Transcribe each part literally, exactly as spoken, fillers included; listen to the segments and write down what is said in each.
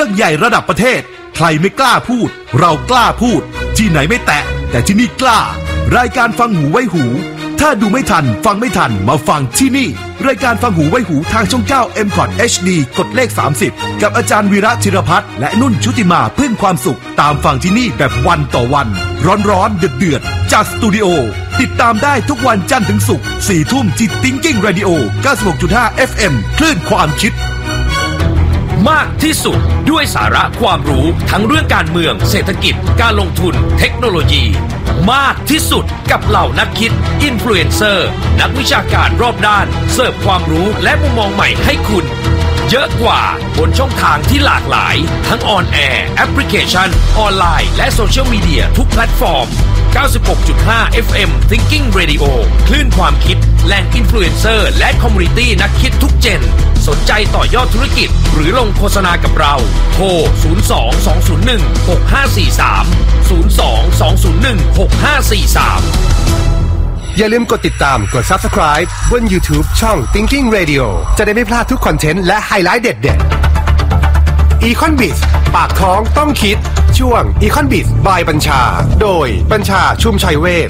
รื่องใหญ่ระดับประเทศใครไม่กล้าพูดเรากล้าพูดที่ไหนไม่แตะแต่ที่นี่กล้ารายการฟังหูไว้หูถ้าดูไม่ทันฟังไม่ทันมาฟังที่นี่รายการฟังหูไว้หูทางช่องเก้า เอ็ม คอท เอช ดี กดเลขสามสิบกับอาจารย์วีระธีรพัฒน์และนุ่นชุติมาพึ่งความสุขตามฟังที่นี่แบบวันต่อวันร้อนๆเดือดๆจากสตูดิโอติดตามได้ทุกวันจันทร์ถึงศุกร์สี่ทุ่มที่ Thinking Radio เก้าสิบหกจุดห้า เอฟ เอ็ม คลื่นความคิดมากที่สุดด้วยสาระความรู้ทั้งเรื่องการเมืองเศรษฐกิจการลงทุนเทคโนโลยีมากที่สุดกับเหล่านักคิดอินฟลูเอนเซอร์นักวิชาการรอบด้านเสิร์ฟความรู้และมุมมองใหม่ให้คุณเยอะกว่าบนช่องทางที่หลากหลายทั้งออนแอร์แอปพลิเคชันออนไลน์และโซเชียลมีเดียทุกแพลตฟอร์ม เก้าสิบหกจุดห้า เอฟ เอ็ม Thinking Radio คลื่นความคิดแหล่งอินฟลูเอนเซอร์และคอมมูนิตี้นักคิดทุกเจนสนใจต่อยอดธุรกิจหรือลงโฆษณากับเราโทรศูนย์ สอง สอง ศูนย์ หนึ่ง หก ห้า สี่ สาม ศูนย์ สอง สอง ศูนย์ หนึ่ง หก ห้า สี่ สามอย่าลืมกดติดตามกด Subscribe บน YouTube ช่อง Thinking Radio จะได้ไม่พลาดทุกคอนเทนต์และไฮไลท์เด็ดๆ Econ-Biz ปากท้องต้องคิดช่วง Econ-Biz by บัญชาโดยบัญชาชุมชัยเวช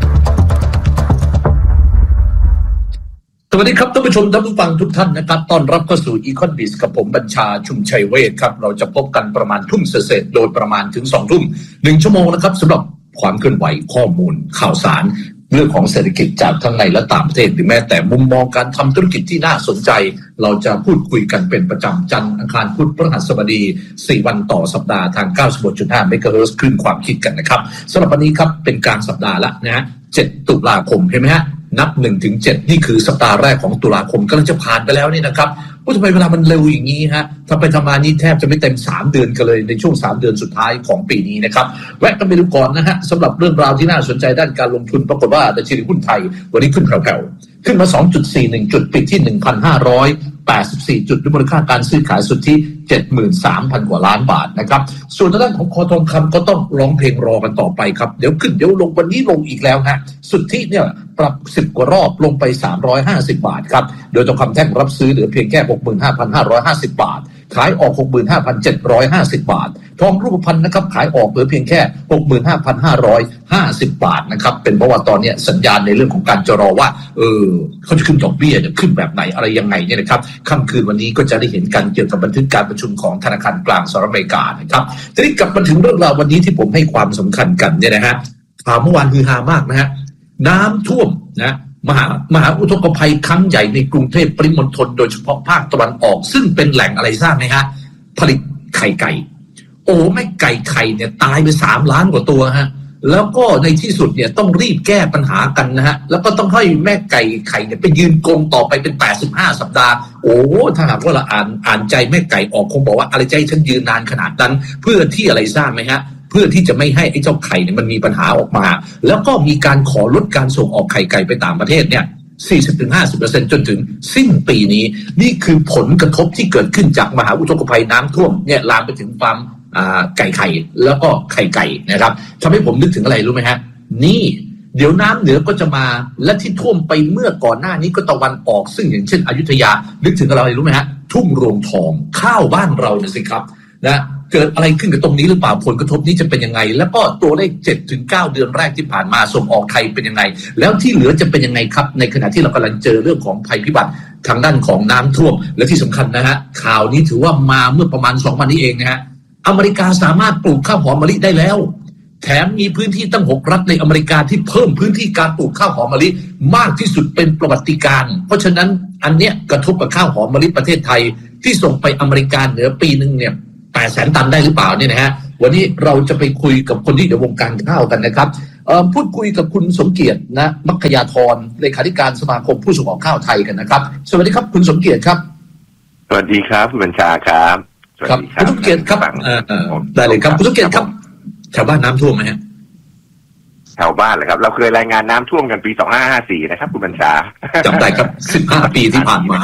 สวัสดีครับท่านผู้ชมท่านผู้ฟังทุกท่านนะครับต้อนรับเข้าสู่ Econ-Biz กับผมบัญชาชุมชัยเวชครับเราจะพบกันประมาณทุ่มเศษๆโดยประมาณถึงสองทุ่มหนึ่งชั่วโมงนะครับสำหรับความเคลื่อนไหวข้อมูลข่าวสารเรื่องของเศรษฐกิจจากทั้งในและต่างประเทศหรือแม้แต่มุมมองการทำธุรกิจที่น่าสนใจเราจะพูดคุยกันเป็นประจำจันทร์อังคารพุธพฤหัสบดีสี่วันต่อสัปดาห์ทาง เก้าสิบหกจุดห้า เมกะเฮิรตซ์ คลื่นความคิดกันนะครับสำหรับวันนี้ครับเป็นกลางสัปดาห์ละนะฮะเจ็ดตุลาคมเห็นไหมฮะนับหนึ่งถึงเจ็ดนี่คือสัปดาห์แรกของตุลาคมกำลังจะผ่านไปแล้วนี่นะครับว่าทำไมเวลามันเร็วอย่างนี้ฮะทำไปทำมานี่แทบจะไม่เต็มสามเดือนกันเลยในช่วงสามเดือนสุดท้ายของปีนี้นะครับแวะกันไปดูก่อนนะฮะสำหรับเรื่องราวที่น่าสนใจด้านการลงทุนปรากฏว่าดัชนีหุ้นไทยวันนี้ขึ้นแผ่วๆขึ้นมา สองจุดสี่หนึ่ง จุดปิดที่ หนึ่งพันห้าร้อยแปดสิบสี่ จุดด้วยมูลค่าการซื้อขายสุทธิ เจ็ดหมื่นสามพัน กว่าล้านบาทนะครับส่วนทางด้านของคอทองคำก็ต้องร้องเพลงรอกันต่อไปครับเดี๋ยวขึ้นเดี๋ยวลงวันนี้ลงอีกแล้วฮะสุทธิเนี่ยปรับสิบกว่ารอบลงไปสามร้อยห้าสิบบาทครับโดยทองคำแท่งรับซื้อเหลือเพียงแค่ หกหมื่นห้าพันห้าร้อยห้าสิบ บาทขายออก หกหมื่นห้าพันเจ็ดร้อยห้าสิบ บาททองรูปพรรณนะครับขายออกเหลือเพียงแค่ หกหมื่นห้าพันห้าร้อยห้าสิบ บาทนะครับเป็นเพราะว่าตอนนี้สัญญาณในเรื่องของการจะรอว่าเออเขาจะขึ้นดอกเบี้ยจะขึ้นแบบไหนอะไรยังไงเนี่ยนะครับค่ำคืนวันนี้ก็จะได้เห็นกันเกี่ยวกับบันทึกการประชุมของธนาคารกลางสหรัฐอเมริกานะครับทีนี้กลับมาถึงเรื่องราววันนี้ที่ผมให้ความสำคัญกันเนี่ยนะฮะข่าวเมื่อวานฮือฮามากนะฮะน้ำท่วมนะมหามหาอุทกภัยครั้งใหญ่ในกรุงเทพปริมณฑลโดยเฉพาะภาคตะวันออกซึ่งเป็นแหล่งอะไรทราบไหมฮะผลิตไข่ไก่โอ้แม่ไก่ไข่เนี่ยตายไปสามล้านกว่าตัวฮะแล้วก็ในที่สุดเนี่ยต้องรีบแก้ปัญหากันนะฮะแล้วก็ต้องให้แม่ไก่ไข่เนี่ยไปยืนกรงต่อไปเป็นแปดสิบห้าสัปดาห์โอ้ถ้าหากว่าเราอ่านอ่านใจแม่ไก่ออกคงบอกว่าอะไรใจฉันยืนนานขนาดนั้นเพื่อที่อะไรทราบไหมฮะเพื่อที่จะไม่ให้ไอ้เจ้าไข่เนี่ยมันมีปัญหาออกมาแล้วก็มีการขอลดการส่งออกไข่ไก่ไปต่างประเทศเนี่ย สี่สิบถึงห้าสิบเปอร์เซ็นต์ จนถึงสิ้นปีนี้นี่คือผลกระทบที่เกิดขึ้นจากมหาอุทกภัยน้ำท่วมเนี่ยลามไปถึงฟาร์มไก่ไข่แล้วก็ไข่ไก่นะครับทำให้ผมนึกถึงอะไรรู้ไหมฮะนี่เดี๋ยวน้ำเหนือก็จะมาและที่ท่วมไปเมื่อก่อนหน้านี้ก็ตะวันออกซึ่งอย่างเช่นอยุธยานึกถึงอะไรรู้ไหมฮะทุ่งรวงทองข้าวบ้านเราเนี่ยสิครับนะเกิดอะไรขึ้นกับตรงนี้หรือเปล่าผลกระทบนี้จะเป็นยังไงแล้วก็ตัวเลข เจ็ดถึงเก้า เดือนแรกที่ผ่านมาส่งออกไทยเป็นยังไงแล้วที่เหลือจะเป็นยังไงครับในขณะที่เรากำลังเจอเรื่องของภัยพิบัติทางด้านของน้ำท่วมและที่สำคัญนะฮะข่าวนี้ถือว่ามาเมื่อประมาณสองวันนี้เองนะฮะอเมริกาสามารถปลูกข้าวหอมมะลิได้แล้วแถมมีพื้นที่ตั้งหกรัฐในอเมริกาที่เพิ่มพื้นที่การปลูกข้าวหอมมะลิมากที่สุดเป็นประวัติการณ์เพราะฉะนั้นอันเนี้ยกระทบกับข้าวหอมมะลิประเทศไทยที่ส่งไปอเมริกาเหนือปีนึงเนี่ยแปดแสนตันได้หรือเปล่าเนี่ยนะฮะวันนี้เราจะไปคุยกับคนที่เดี๋ยววงการข้าวกันนะครับเอ่อพูดคุยกับคุณสมเกียรตินะมัคคยาธรเลขาธิการสมาคมผู้ส่งออกข้าวไทยกันนะครับสวัสดีครับคุณสมเกียรติครับสวัสดีครับคุณบัญชาครับครับคุณสมเกียรติครับได้เลยครับคุณสมเกียรติครับแถวบ้านน้ำท่วมไหมฮะแถวบ้านเลยครับเราเคยรายงานน้ำท่วมกันปีสองพันห้าร้อยห้าสิบสี่นะครับคุณบัญชาจำได้ครับสิบห้าปีที่ผ่านมา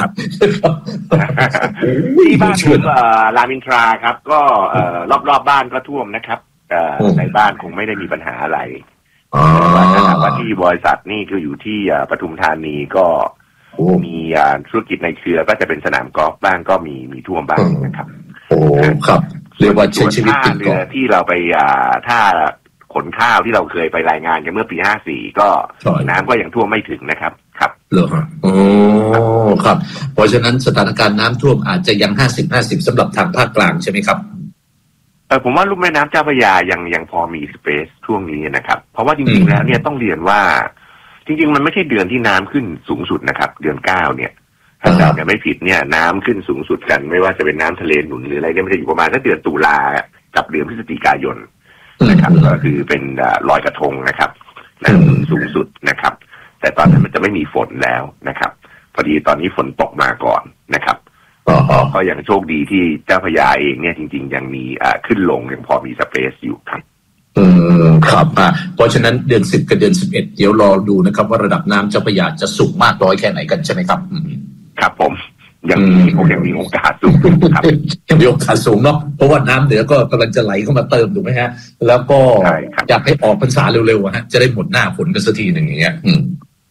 ที่บ้านผมรามอินทราครับก็รอบๆบ้านก็ท่วมนะครับในบ้านคงไม่ได้มีปัญหาอะไรแต่ถ้าว่าที่บริษัทนี่คืออยู่ที่ปทุมธานีก็มีธุรกิจในเครือก็จะเป็นสนามกอล์ฟบ้างก็มีมีท่วมบ้างนะครับโอ้ครับเรียกว่าใช้ชีวิตติดเกาะที่เราไปอ่าถ้าขนข้าวที่เราเคยไปรายงานกันเมื่อปีห้าสี่ก็น้ำก็ยังท่วมไม่ถึงนะครับครับเหรอฮะโอ้ครับเพราะฉะนั้นสถานการณ์น้ำท่วมอาจจะยังห้าสิบห้าสิบสำหรับทางภาคกลางใช่ไหมครับเออผมว่าลุ่มแม่น้ำเจ้าพระยายังยังพอมีสเปซช่วงนี้นะครับเพราะว่าจริงๆแล้วเนี่ยต้องเรียนว่าจริงๆมันไม่ใช่เดือนที่น้ำขึ้นสูงสุดนะครับเดือนเก้าเนี่ยถ้าจำไม่ผิดเนี่ยน้ำขึ้นสูงสุดกันไม่ว่าจะเป็นน้ำทะเลหนุนหรืออะไรเนี่ยมันจะอยู่ประมาณสักเดือนตุลากับเดือนพฤศจิกายนนะครับก็คือเป็นลอยกระทงนะครับน้ำหนุนสูงสุดนะครับแต่ตอนนั้นมันจะไม่มีฝนแล้วนะครับพอดีตอนนี้ฝนตกมาก่อนนะครับก็ยังโชคดีที่เจ้าพระยาเองเนี่ยจริงๆยังมีขึ้นลงยังพอมีสเปซอยู่ครับอืมครับอ่าเพราะฉะนั้นเดือนสิบกับเดือนสิบเอ็ดเดี๋ยวรอดูนะครับว่าระดับน้ำเจ้าพระยาจะสูงมากน้อยแค่ไหนกันใช่ไหมครับครับผมยังมีผมยังมีโอกาสสูงครับยังมีโอกาสสูงเนาะเพราะว่าน้ำเหนือก็กำลังจะไหลเข้ามาเติมถูกไหมฮะแล้วก็อยากให้ออกพรรษาเร็วๆฮะจะได้หมดหน้าฝนกันสักทีหนึ่งอย่างเงี้ยอืม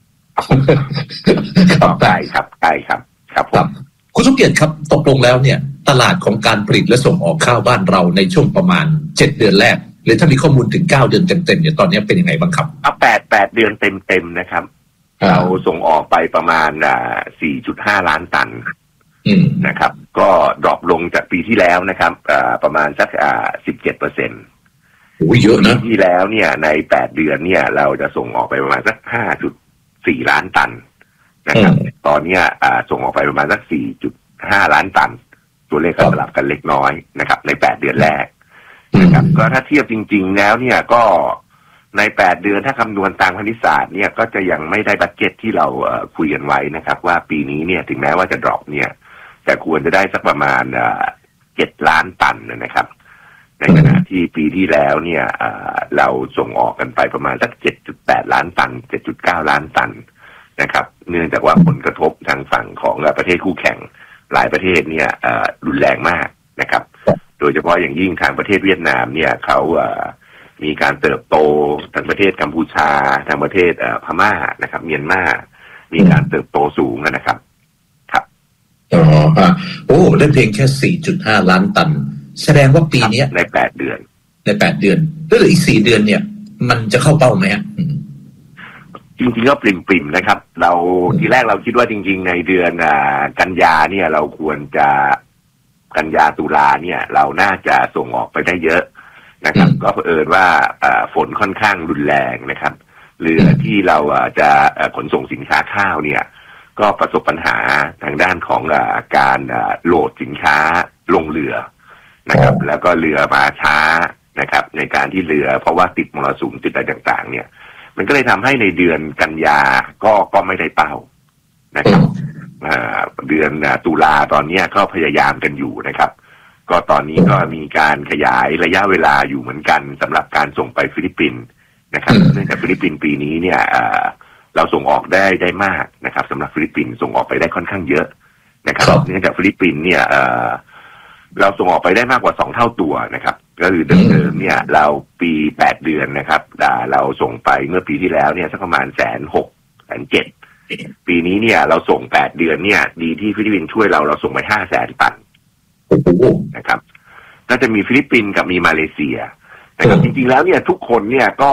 ครับใช่ครับใช่ครับครับผมคุณสมเกียรติครับตกลงแล้วเนี่ยตลาดของการผลิตและส่งออกข้าวบ้านเราในช่วงประมาณเจ็ดเดือนแรกหรือถ้ามีข้อมูลถึงเก้าเดือนเต็มๆเนี่ยตอนนี้เป็นยังไงบ้างครับเอาแปดแปดเดือนเต็มๆนะครับเราส่งออกไปประมาณอ่า สี่จุดห้า ล้านตันนะครับก็ดรอปลงจากปีที่แล้วนะครับอ่าประมาณสักอ่า สิบเจ็ดเปอร์เซ็นต์โอ้เยอะนะปีที่แล้วเนี่ยในแปดเดือนเนี่ยเราจะส่งออกไปประมาณสัก ห้าจุดสี่ ล้านตันนะครับตอนนี้อ่าส่งออกไปประมาณสัก สี่จุดห้า ล้านตันตัวเลขก็สลับกันเล็กน้อยนะครับในแปดเดือนแรกนะครับก็ถ้าเทียบจริงๆแล้วเนี่ยก็ในแปดเดือนถ้าคำนวณตามคณิตศาสตร์เนี่ยก็จะยังไม่ได้บัดเจ็ตที่เราเอ่อคุยกันไว้นะครับว่าปีนี้เนี่ยถึงแม้ว่าจะดรอปเนี่ยแต่ควรจะได้สักประมาณเอ่อเจ็ดล้านตันนะครับในขณะที่ปีที่แล้วเนี่ยเอ่อเราส่งออกกันไปประมาณสัก เจ็ดจุดแปด ล้านตัน เจ็ดจุดเก้า ล้านตันนะครับเนื่องจากว่าผลกระทบทางฝั่งของประเทศคู่แข่งหลายประเทศเนี่ยเอ่อรุนแรงมากนะครับโดยเฉพาะอย่างยิ่งทางประเทศเวียดนามเนี่ยเขาเอ่อมีการเติบโตทางประเทศกัมพูชาทางประเทศเอ่อพม่านะครับเมียนมามีการเติบโตสูงนะครับครับอ๋อฮะโอ้ได้เพียงแค่ สี่จุดห้า ล้านตันแสดงว่าปีนี้ในแปดเดือนในแปดเดือนแล้วเหลืออีกสี่เดือนเนี่ยมันจะเข้าเป้าไหมฮะจริงๆก็ปริ่มๆนะครับเราทีแรกเราคิดว่าจริงๆในเดือนอ่ากันยาเนี่ยเราควรจะกันยาตุลาเนี่ยเราน่าจะส่งออกไปได้เยอะนะครับก็เผอิญว่าฝนค่อนข้างรุนแรงนะครับเรือที่เราจะขนส่งสินค้าข้าวเนี่ยก็ประสบปัญหาทางด้านของการโหลดสินค้าลงเรือนะครับแล้วก็เรือมาช้านะครับในการที่เรือเพราะว่าติดมรสุมติดอะไรต่างๆเนี่ยมันก็เลยทำให้ในเดือนกันยาก็ก็ไม่ได้เป้านะครับเดือนตุลาตอนนี้ก็พยายามกันอยู่นะครับก็ตอนนี้ก็มีการขยายระยะเวลาอยู่เหมือนกันสำหรับการส่งไปฟิลิปปินส์นะครับเนื่องจากฟิลิปปินส์ปีนี้เนี่ยเราส่งออกได้ได้มากนะครับสำหรับฟิลิปปินส์ส่งออกไปได้ค่อนข้างเยอะนะครับเนื่องจากฟิลิปปินส์เนี่ยเราส่งออกไปได้มากกว่าสองเท่าตัวนะครับก็คือเดิมๆเนี่ยเราปีแปดเดือนนะครับเราส่งไปเมื่อปีที่แล้วเนี่ยสักประมาณแสนหกแสนเจ็ดปีนี้เนี่ยเราส่งแปดเดือนเนี่ยดีที่ฟิลิปปินส์ช่วยเราเราส่งไปห้าแสนตันนะครับก็จะมีฟิลิปปินส์กับมีมาเลเซียนะครับจริงๆแล้วเนี่ยทุกคนเนี่ยก็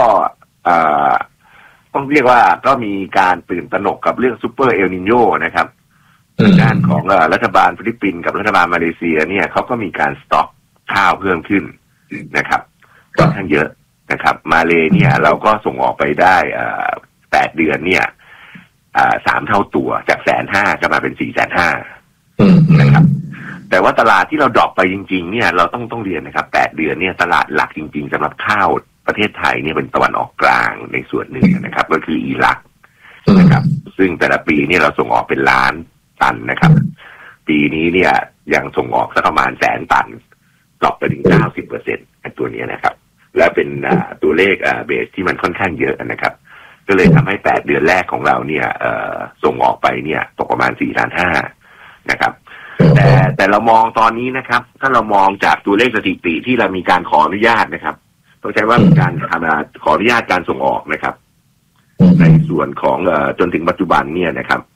ต้องเรียกว่าก็มีการตื่นตระหนกกับเรื่องซูเปอร์เอลนิโญนะครับด้านของรัฐบาลฟิลิปปินส์กับรัฐบาลมาเลเซียเนี่ยเขาก็มีการสต็อกข้าวเพิ่มขึ้นนะครับค่อนข้างเยอะนะครับมาเลเนี่ยเราก็ส่งออกไปได้แปดเดือนเนี่ยสามเท่าตัวจากแสนห้าจะมาเป็นสี่แสนห้านะครับแต่ว่าตลาดที่เราดรอปไปจริงๆเนี่ยเราต้องต้องเรียนนะครับแปดเดือนเนี่ยตลาดหลักจริงๆสำหรับข้าวประเทศไทยเนี่ยเป็นตะวันออกกลางในส่วนหนึ่งนะครับก็คืออิรักนะครับซึ่งแต่ละปีเนี่ยเราส่งออกเป็นล้านตันนะครับปีนี้เนี่ยยังส่งออกสักประมาณแสนตันดรอปไปถึง เก้าสิบเปอร์เซ็นต์ ตัวนี้นะครับและเป็นตัวเลขเบสที่มันค่อนข้างเยอะนะครับก็เลยทำให้แปดเดือนแรกของเราเนี่ยส่งออกไปเนี่ยตกประมาณสี่ล้านห้านะครับแต่แต่เรามองตอนนี้นะครับถ้าเรามองจากตัวเลขสถิติที่เรามีการขออนุญาตนะครับต้องใช้ว่ามีการขออนุญาตการส่งออกนะครับในส่วนของเอ่อจนถึงปัจจุบันเนี่ยนะครับ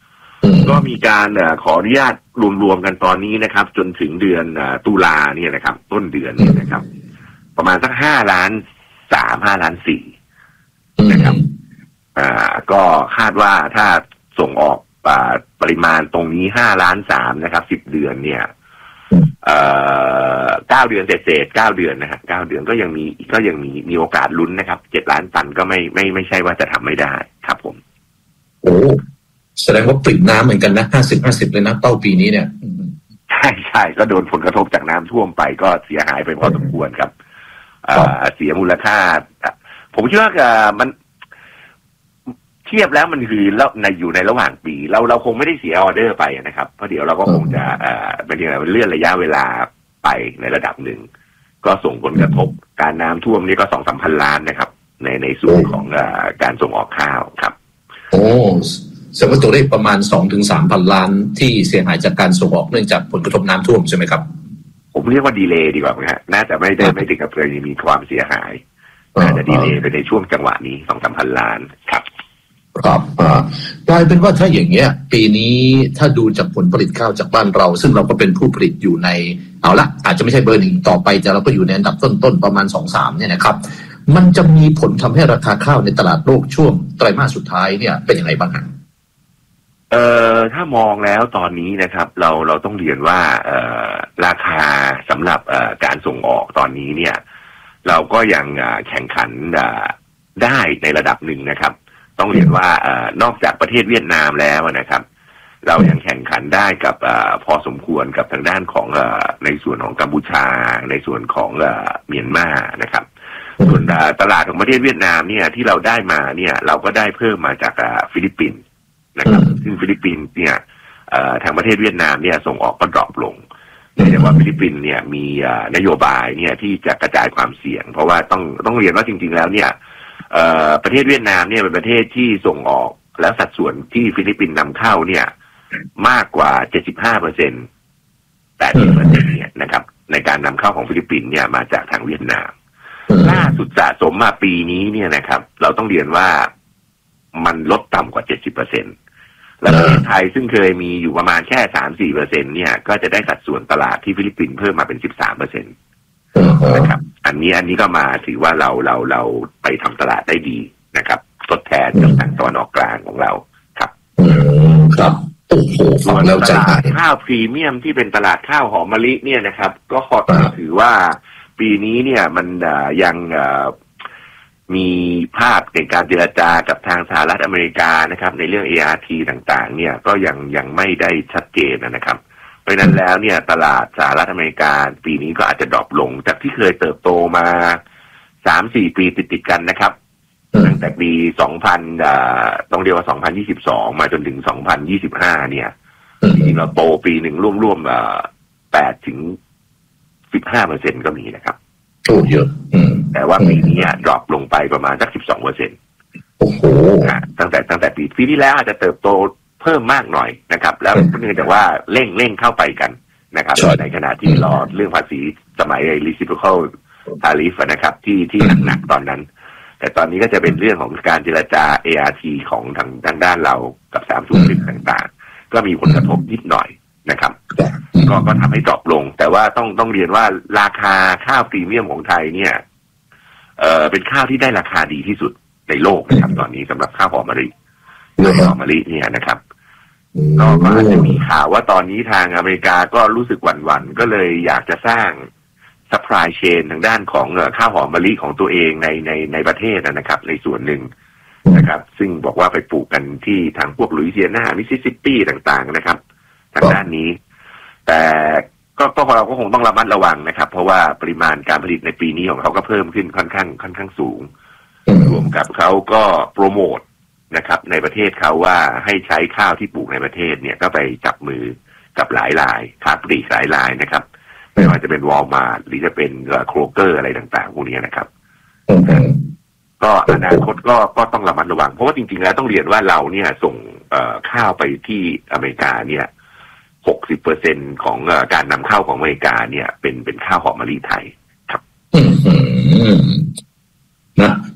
ก็มีการขออนุญาตรวมๆกันตอนนี้นะครับ จนถึงเดือนตุลาเนี่ยนะครับ ต้นเดือนเนี่ยนะครับ ประมาณสักห้าล้านสามห้าล้านสี่นะครับอ่าก็คาดว่าถ้าส่งออกปริมาณตรงนี้ห้าล้านสามนะครับสิบเดือนเนี่ยเอ่อเก้าเดือนเศษเก้าเดือนนะฮะเก้าเดือนก็ยังมีก็ยังมีมีโอกาสลุ้นนะครับเจ็ดล้านตันก็ไม่ไม่ไม่ใช่ว่าจะทำไม่ได้ครับผมโอ้แสดงว่าปริ่มน้ำเหมือนกันนะห้าสิบห้าสิบเลยนะเป้าปีนี้เนี่ยใช่ใช่ก็โดนผลกระทบจากน้ำท่วมไปก็เสียหายไปพอสมควรครับเสียมูลค่าผมคิดว่ามันเทียบแล้วมันคือแล้วในอยู่ในระหว่างปีเราเราคงไม่ได้เสียออเดอร์ไปนะครับเพราะเดี๋ยวเราก็คงจะเอ่อเป็นยังไงเลื่อนระยะเวลาไปในระดับหนึ่งก็ส่งผลกระทบการน้ำท่วมนี่ก็สองสามพันล้านนะครับในในส่วนของเอ่อการส่งออกข้าวครับโอ้แสดงว่าตัวเลขประมาณสองถึงสามพันล้านที่เสียหายจากการส่งออกเนื่องจากผลกระทบน้ำท่วมใช่ไหมครับผมเรียกว่าดีเลย์ดีกว่านะฮะน่าจะไม่ได้ไม่ถึงกับเคยมีความเสียหายน่าจะดีเลย์ไปในช่วงจังหวะนี้สองสามพันล้านครับครับกลายเป็นว่าถ้าอย่างเงี้ยปีนี้ถ้าดูจากผลผลิตข้าวจากบ้านเราซึ่งเราก็เป็นผู้ผลิตอยู่ในเอาละอาจจะไม่ใช่เบอร์หนึ่งต่อไปแต่เราก็อยู่ในอันดับต้นๆประมาณ สองสาม เนี่ยนะครับมันจะมีผลทำให้ราคาข้าวในตลาดโลกช่วงไตรมาสสุดท้ายเนี่ยเป็นยังไงบ้างฮะเอ่อถ้ามองแล้วตอนนี้นะครับเราเราต้องเรียนว่าเอ่อราคาสำหรับเอ่อการส่งออกตอนนี้เนี่ยเราก็ยังแข่งขันได้ในระดับหนึ่งนะครับต้องเรียนว่าเอ่อนอกจากประเทศเวียดนามแล้วนะครับเรายังแข่งขันได้กับเอ่อพอสมควรกับทางด้านของเอ่อในส่วนของกัมพูชาในส่วนของเอ่อเมียนมานะครับส่วนตลาดของประเทศเวียดนามเนี่ยที่เราได้มาเนี่ยเราก็ได้เพิ่มมาจากฟิลิปปินส์นะครับซึ่งฟิลิปปินส์เนี่ยทางประเทศเวียดนามเนี่ยส่งออกก็ดรอปลงเนื่องจากว่าฟิลิปปินส์เนี่ยมีนโยบายเนี่ยที่จะกระจายความเสี่ยงเพราะว่าต้องต้องเรียนว่าจริงๆแล้วเนี่ยประเทศเวียดนามเนี่ยเป็นประเทศที่ส่งออกแล้วสัดส่วนที่ฟิลิปปินส์นำเข้าเนี่ยมากกว่า เจ็ดสิบห้าเปอร์เซ็นต์ แปดสิบเปอร์เซ็นต์ เนี่ยนะครับในการนำเข้าของฟิลิปปินส์เนี่ยมาจากทางเวียดนามล่าสุดสะสมมาปีนี้เนี่ยนะครับเราต้องเรียนว่ามันลดต่ำกว่า เจ็ดสิบเปอร์เซ็นต์ และประเทศไทยซึ่งเคยมีอยู่ประมาณแค่ สามถึงสี่เปอร์เซ็นต์ เนี่ยก็จะได้สัดส่วนตลาดที่ฟิลิปปินส์เพิ่มมาเป็น สิบสามเปอร์เซ็นต์ นะครับอันนี้อันนี้ก็มาถือว่าเราเราเราไปทำตลาดได้ดีนะครับทดแทนจากทางตะวันออกกลางของเราครับครับโอ้โหฟังแล้วใจหายข้าวพรีเมียมที่เป็นตลาดข้าวหอมมะลิเนี่ยนะครับก็ขอถือว่าปีนี้เนี่ยมันยังมีภาพในการเจรจากับทางสหรัฐอเมริกานะครับในเรื่อง เอ อาร์ ที ต่างๆเนี่ยก็ยังยังไม่ได้ชัดเจนนะครับเพราะนั้นแล้วเนี่ยตลาดสหรัฐอเมริกาปีนี้ก็อาจจะดรอปลงจากที่เคยเติบโตมา สามถึงสี่ ปีติดๆกันนะครับตั้งแต่ปีสองพันอ่าต้องเรียกว่าสองพันยี่สิบสองมาจนถึงสองพันยี่สิบห้าเนี่ยจริงๆเราโตปีหนึ่งร่วมๆอ่าแปดถึงสิบห้าเปอร์เซ็นต์ก็มีนะครับโอ้เยอะแต่ว่าปีนี้ดรอปลงไปประมาณสักสิบสองเปอร์เซ็นต์โอ้โหตั้งแต่ตั้งแต่ปีปีที่แล้วอาจจะเติบโตเพิ่มมากหน่อยนะครับแล้วเนื่องจากว่าเร่งเร่งเข้าไปกันนะครับในขณะที่รอเรื่องภาษีสมัย reciprocal tariff นะครับที่ที่หนักๆตอนนั้นแต่ตอนนี้ก็จะเป็นเรื่องของการเจรจา เอ อาร์ ที ของทางทางด้านเรากับสามศูนย์หนึ่งต่างๆก็มีผลกระทบนิดหน่อยนะครับก็ก็ทำให้ดรอปลงแต่ว่าต้องต้องเรียนว่าราคาข้าวพรีเมียมของไทยเนี่ยเอ่อเป็นข้าวที่ได้ราคาดีที่สุดในโลกนะครับตอนนี้สำหรับข้าวหอมมะลิข้าวหอมมะลิเนี่ยนะครับก็อาจจะมีข่าวว่าตอนนี้ทางอเมริกาก็รู้สึกหวั่นๆก็เลยอยากจะสร้างซัพพลายเชนทางด้านของข้าวหอมมะลิของตัวเองในในในประเทศนะครับในส่วนหนึ่งนะครับซึ่งบอกว่าไปปลูกกันที่ทางพวกลุยเซียนามิสซิสซิปปีต่างๆนะครับทางด้านนี้แต่ก็ก็เราก็คงต้องระมัดระวังนะครับเพราะว่าปริมาณการผลิตในปีนี้ของเขาก็เพิ่มขึ้นค่อนข้างค่อนข้างสูงรวมกับเขาก็โปรโมทนะครับในประเทศเขาว่าให้ใช้ข้าวที่ปลูกในประเทศเนี่ยก็ไปจับมือกับหลายรายค้าปลีกหลายรายนะครับไม่ว่าจะเป็นวอลมาร์ทหรือจะเป็นโครเกอร์อะไรต่างๆพวกนี้นะครับก็อนาคตก็ก็ต้องระมัดระวังเพราะว่าจริงๆแล้วต้องเรียนว่าเราเนี่ยส่งข้าวไปที่อเมริกาเนี่ย หกสิบเปอร์เซ็นต์ ของการนำเข้าของอเมริกาเนี่ยเป็นเป็นข้าวหอมมะลิไทยครับนะ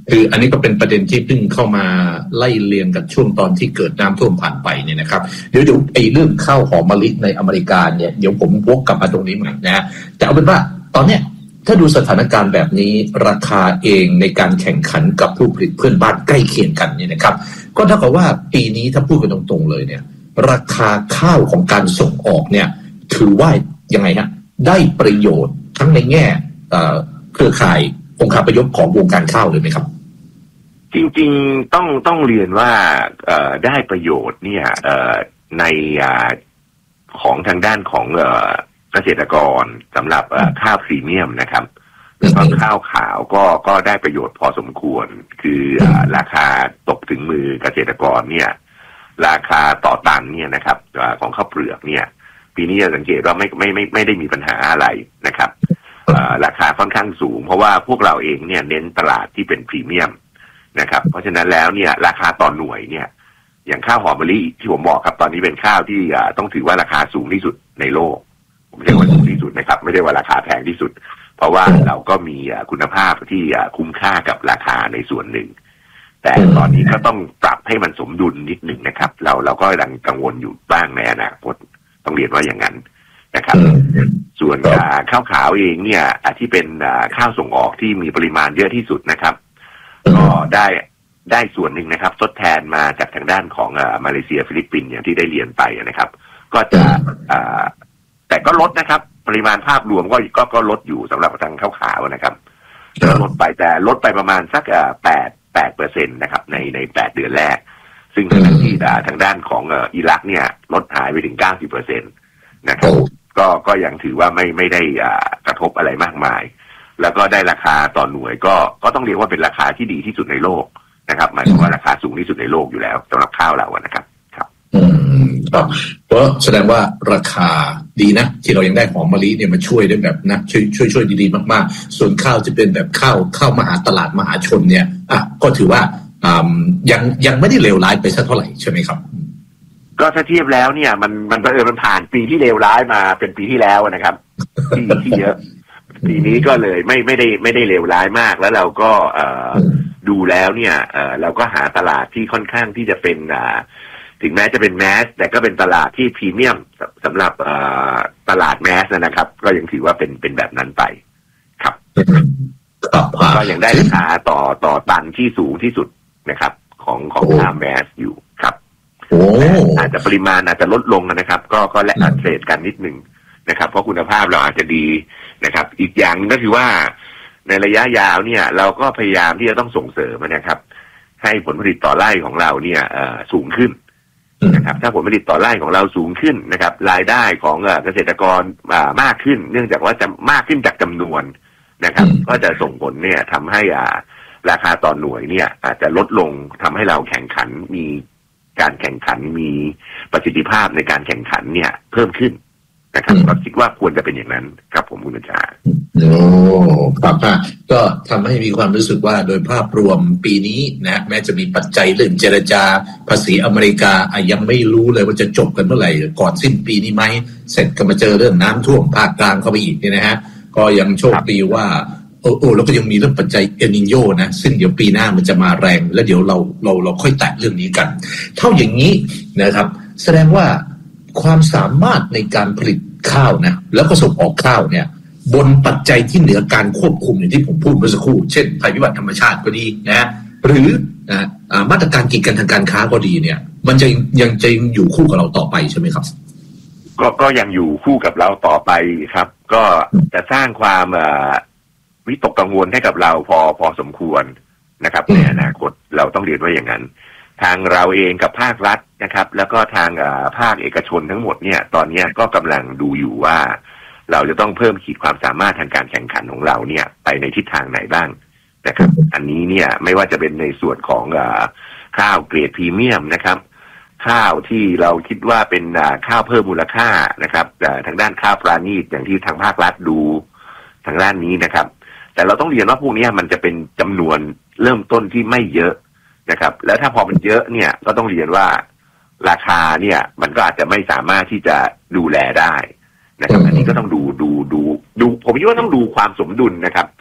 คืออันนี้ก็เป็นประเด็นที่เพิ่งเข้ามาไล่เรียงกับช่วงตอนที่เกิดน้ำท่วมผ่านไปเนี่ยนะครับเดี๋ยวเดี๋ยวไอ้เรื่องข้าวหอมมะลิในอเมริกาเนี่ยเดี๋ยวผมวกกลับมาตรงนี้ใหม่นะฮะแต่เอาเป็นว่าตอนเนี้ยถ้าดูสถานการณ์แบบนี้ราคาเองในการแข่งขันกับผู้ผลิตเพื่อนบ้านใกล้เคียงกันเนี่ยนะครับก็เท่ากับว่าปีนี้ถ้าพูดกันตรงๆเลยเนี่ยราคาข้าวของการส่งออกเนี่ยถือว่ายังไงฮะได้ประโยชน์ทั้งในแง่เครือข่ายองค์คาพยพของวงการข้าวเลยไหมครับจริงๆต้องต้องเรียนว่าได้ประโยชน์เนี่ยในของทางด้านของเกษตรกรสำหรับข้าวพรีเมียมนะครับแล้วก็ข้าวขาวก็ก็ได้ประโยชน์พอสมควรคือราคาตกถึงมือเกษตรกรเนี่ยราคาต่อตันเนี่ยนะครับของข้าวเปลือกเนี่ยปีนี้จะสังเกตว่าไม่ไม่ไม่ไม่ได้มีปัญหาอะไรนะครับราคาค่อนข้างสูงเพราะว่าพวกเราเองเนี่ยเน้นตลาดที่เป็นพรีเมียมนะครับเพราะฉะนั้นแล้วเนี่ยราคาต่อหน่วยเนี่ยอย่างข้าวหอมมะลิที่ผมบอกครับตอนนี้เป็นข้าวที่ต้องถือว่าราคาสูงที่สุดในโลกผมเรียกว่าสูงที่สุดนะครับไม่ได้ว่าราคาแพงที่สุดเพราะว่าเราก็มีคุณภาพที่คุ้มค่ากับราคาในส่วนหนึ่งแต่ตอนนี้ก็ต้องปรับให้มันสมดุลนิดหนึ่งนะครับเราเราก็ยังกังวลอยู่บ้างในอนาคตต้องเรียนว่าอย่างนั้นนะครับส่วนข้าวขาวเองเนี่ยที่เป็นข้าวส่งออกที่มีปริมาณเยอะที่สุดนะครับก็ได้ได้ส่วนหนึ่งนะครับทดแทนมาจากทางด้านของมาเลเซียฟิลิปปินส์อย่างที่ได้เรียนไปนะครับก็จะแต่ก็ลดนะครับปริมาณภาพรวมก็ก็ก็ลดอยู่สำหรับทางข้าวขาวนะครับก็ลดไปแต่ลดไปประมาณสักแปดแปดเปอร์เซ็นต์นะครับในในแปดเดือนแรกซึ่งทางที่ทางด้านของอิรักเนี่ยลดหายไปถึงเก้าสิบเปอร์เซ็นต์นะครับก็ก็ยังถือว่าไม่ไม่ได้กระทบอะไรมากมายแล้วก็ได้ราคาต่อหน่วยก็ก็ต้องเรียกว่าเป็นราคาที่ดีที่สุดในโลกนะครับหมายถึงว่าราคาสูงที่สุดในโลกอยู่แล้วสำหรับข้าวเรานะครับครับอืมครับก็แสดงว่าราคาดีนะที่เรายังได้หอมมะลิเนี่ยมาช่วยได้แบบนะช่วยช่วยช่วยดีๆมากๆส่วนข้าวจะเป็นแบบข้าวข้าวมหาตลาดมหาชนเนี่ยอ่ะก็ถือว่าอ่ายังยังไม่ได้เลวร้ายไปสักเท่าไหร่ใช่ไหมครับก็ถ้าเทียบแล้วเนี่ยมันมันเออมันผ่านปีที่เลวร้ายมาเป็นปีที่แล้วนะครับที่ที่เยอะปีนี้ก็เลยไม่ไม่ได้ไม่ได้เลวร้ายมากแล้วเราก็เอ่อดูแล้วเนี่ยเอ่อเราก็หาตลาดที่ค่อนข้างที่จะเป็นอ่าถึงแม้จะเป็นแมสแต่ก็เป็นตลาดที่พรีเมียมสำหรับเอ่อตลาดแมสนะครับก็ยังถือว่าเป็นเป็นแบบนั้นไปครับก็ยังได้ราคาต่อต่อตันที่สูงที่สุดนะครับของของทางแมสอยู่ครับอาจจะปริมาณอาจจะลดลงนะครับก็ก็และอัดเศษกันนิดหนึ่งนะครับเพราะคุณภาพเราอาจจะดีนะครับอีกอย่างนึงก็คือว่าในระยะยาวเนี่ยเราก็พยายามที่จะต้องส่งเสริมนะครับให้ผลผลิตต่อไร่ของเราเนี่ยสูงขึ้นนะครับถ้าผลผลิตต่อไร่ของเราสูงขึ้นนะครับรายได้ของเกษตรกรมากขึ้นเนื่องจากว่าจะมากขึ้นจากจำนวนนะครับก็จะส่งผลเนี่ยทำให้ราคาต่อหน่วยเนี่ยอาจจะลดลงทำให้เราแข่งขันมีการแข่งขันมีประสิทธิภาพในการแข่งขันเนี่ยเพิ่มขึ้นนะครับก็คิดว่าควรจะเป็นอย่างนั้นครับผมคุณบัญชาโอ้ครับก็ทำให้มีความรู้สึกว่าโดยภาพรวมปีนี้นะแม้จะมีปัจจัยเรื่องเจรจาภาษีอเมริกายังไม่รู้เลยว่าจะจบกันเมื่อไหร่ก่อนสิ้นปีนี้ไหมเสร็จก็มาเจอเรื่องน้ำท่วมภาคกลางเข้าไปอีกเนี่ยนะฮะก็ยังโชคดีว่าโอ้โอ้แล้วก็ยังมีเรื่องปัจจัยเอลนิโญนะซึ่งเดี๋ยวปีหน้ามันจะมาแรงแล้วเดี๋ยวเราเราเราค่อยแตะเรื่องนี้กันเท่าอย่างนี้นะครับแสดงว่าความสามารถในการผลิตข้าวนะแล้วก็ส่งออกข้าวเนี่ยบนปัจจัยที่เหนือการควบคุมอย่างที่ผมพูดเมื่อสักครู่เช่นภัยพิบัติธรรมชาติก็ดีนะหรือนะมาตรการกีดกันทางการค้าก็ดีเนี่ยมันจะยังจะอยู่คู่กับเราต่อไปใช่ไหมครับก็ก็ยังอยู่คู่กับเราต่อไปครับก็จะสร้างความวิตกกังวลให้กับเราพอพอสมควรนะครับในอนาคตเราต้องเรียนว่าอย่างนั้นทางเราเองกับภาครัฐนะครับแล้วก็ทางภาคเอกชนทั้งหมดเนี่ยตอนนี้ก็กำลังดูอยู่ว่าเราจะต้องเพิ่มขีดความสามารถทางการแข่งขันของเราเนี่ยไปในทิศทางไหนบ้างนะครับอันนี้เนี่ยไม่ว่าจะเป็นในส่วนของข้าวเกรดพรีเมียมนะครับข้าวที่เราคิดว่าเป็นข้าวเพิ่มมูลค่านะครับทางด้านข้าวปราณีตอย่างที่ทางภาครัฐดูทางด้านนี้นะครับแต่เราต้องเรียนว่าพวกนี้มันจะเป็นจำนวนเริ่มต้นที่ไม่เยอะนะครับแล้วถ้าพอมันเยอะเนี่ยก็ต้องเรียนว่าราคาเนี่ยมันก็อาจจะไม่สามารถที่จะดูแลได้นะครับอันนี้ก็ต้องดูดูดูดูผมคิดว่าต้องดูความสมดุลนะครับ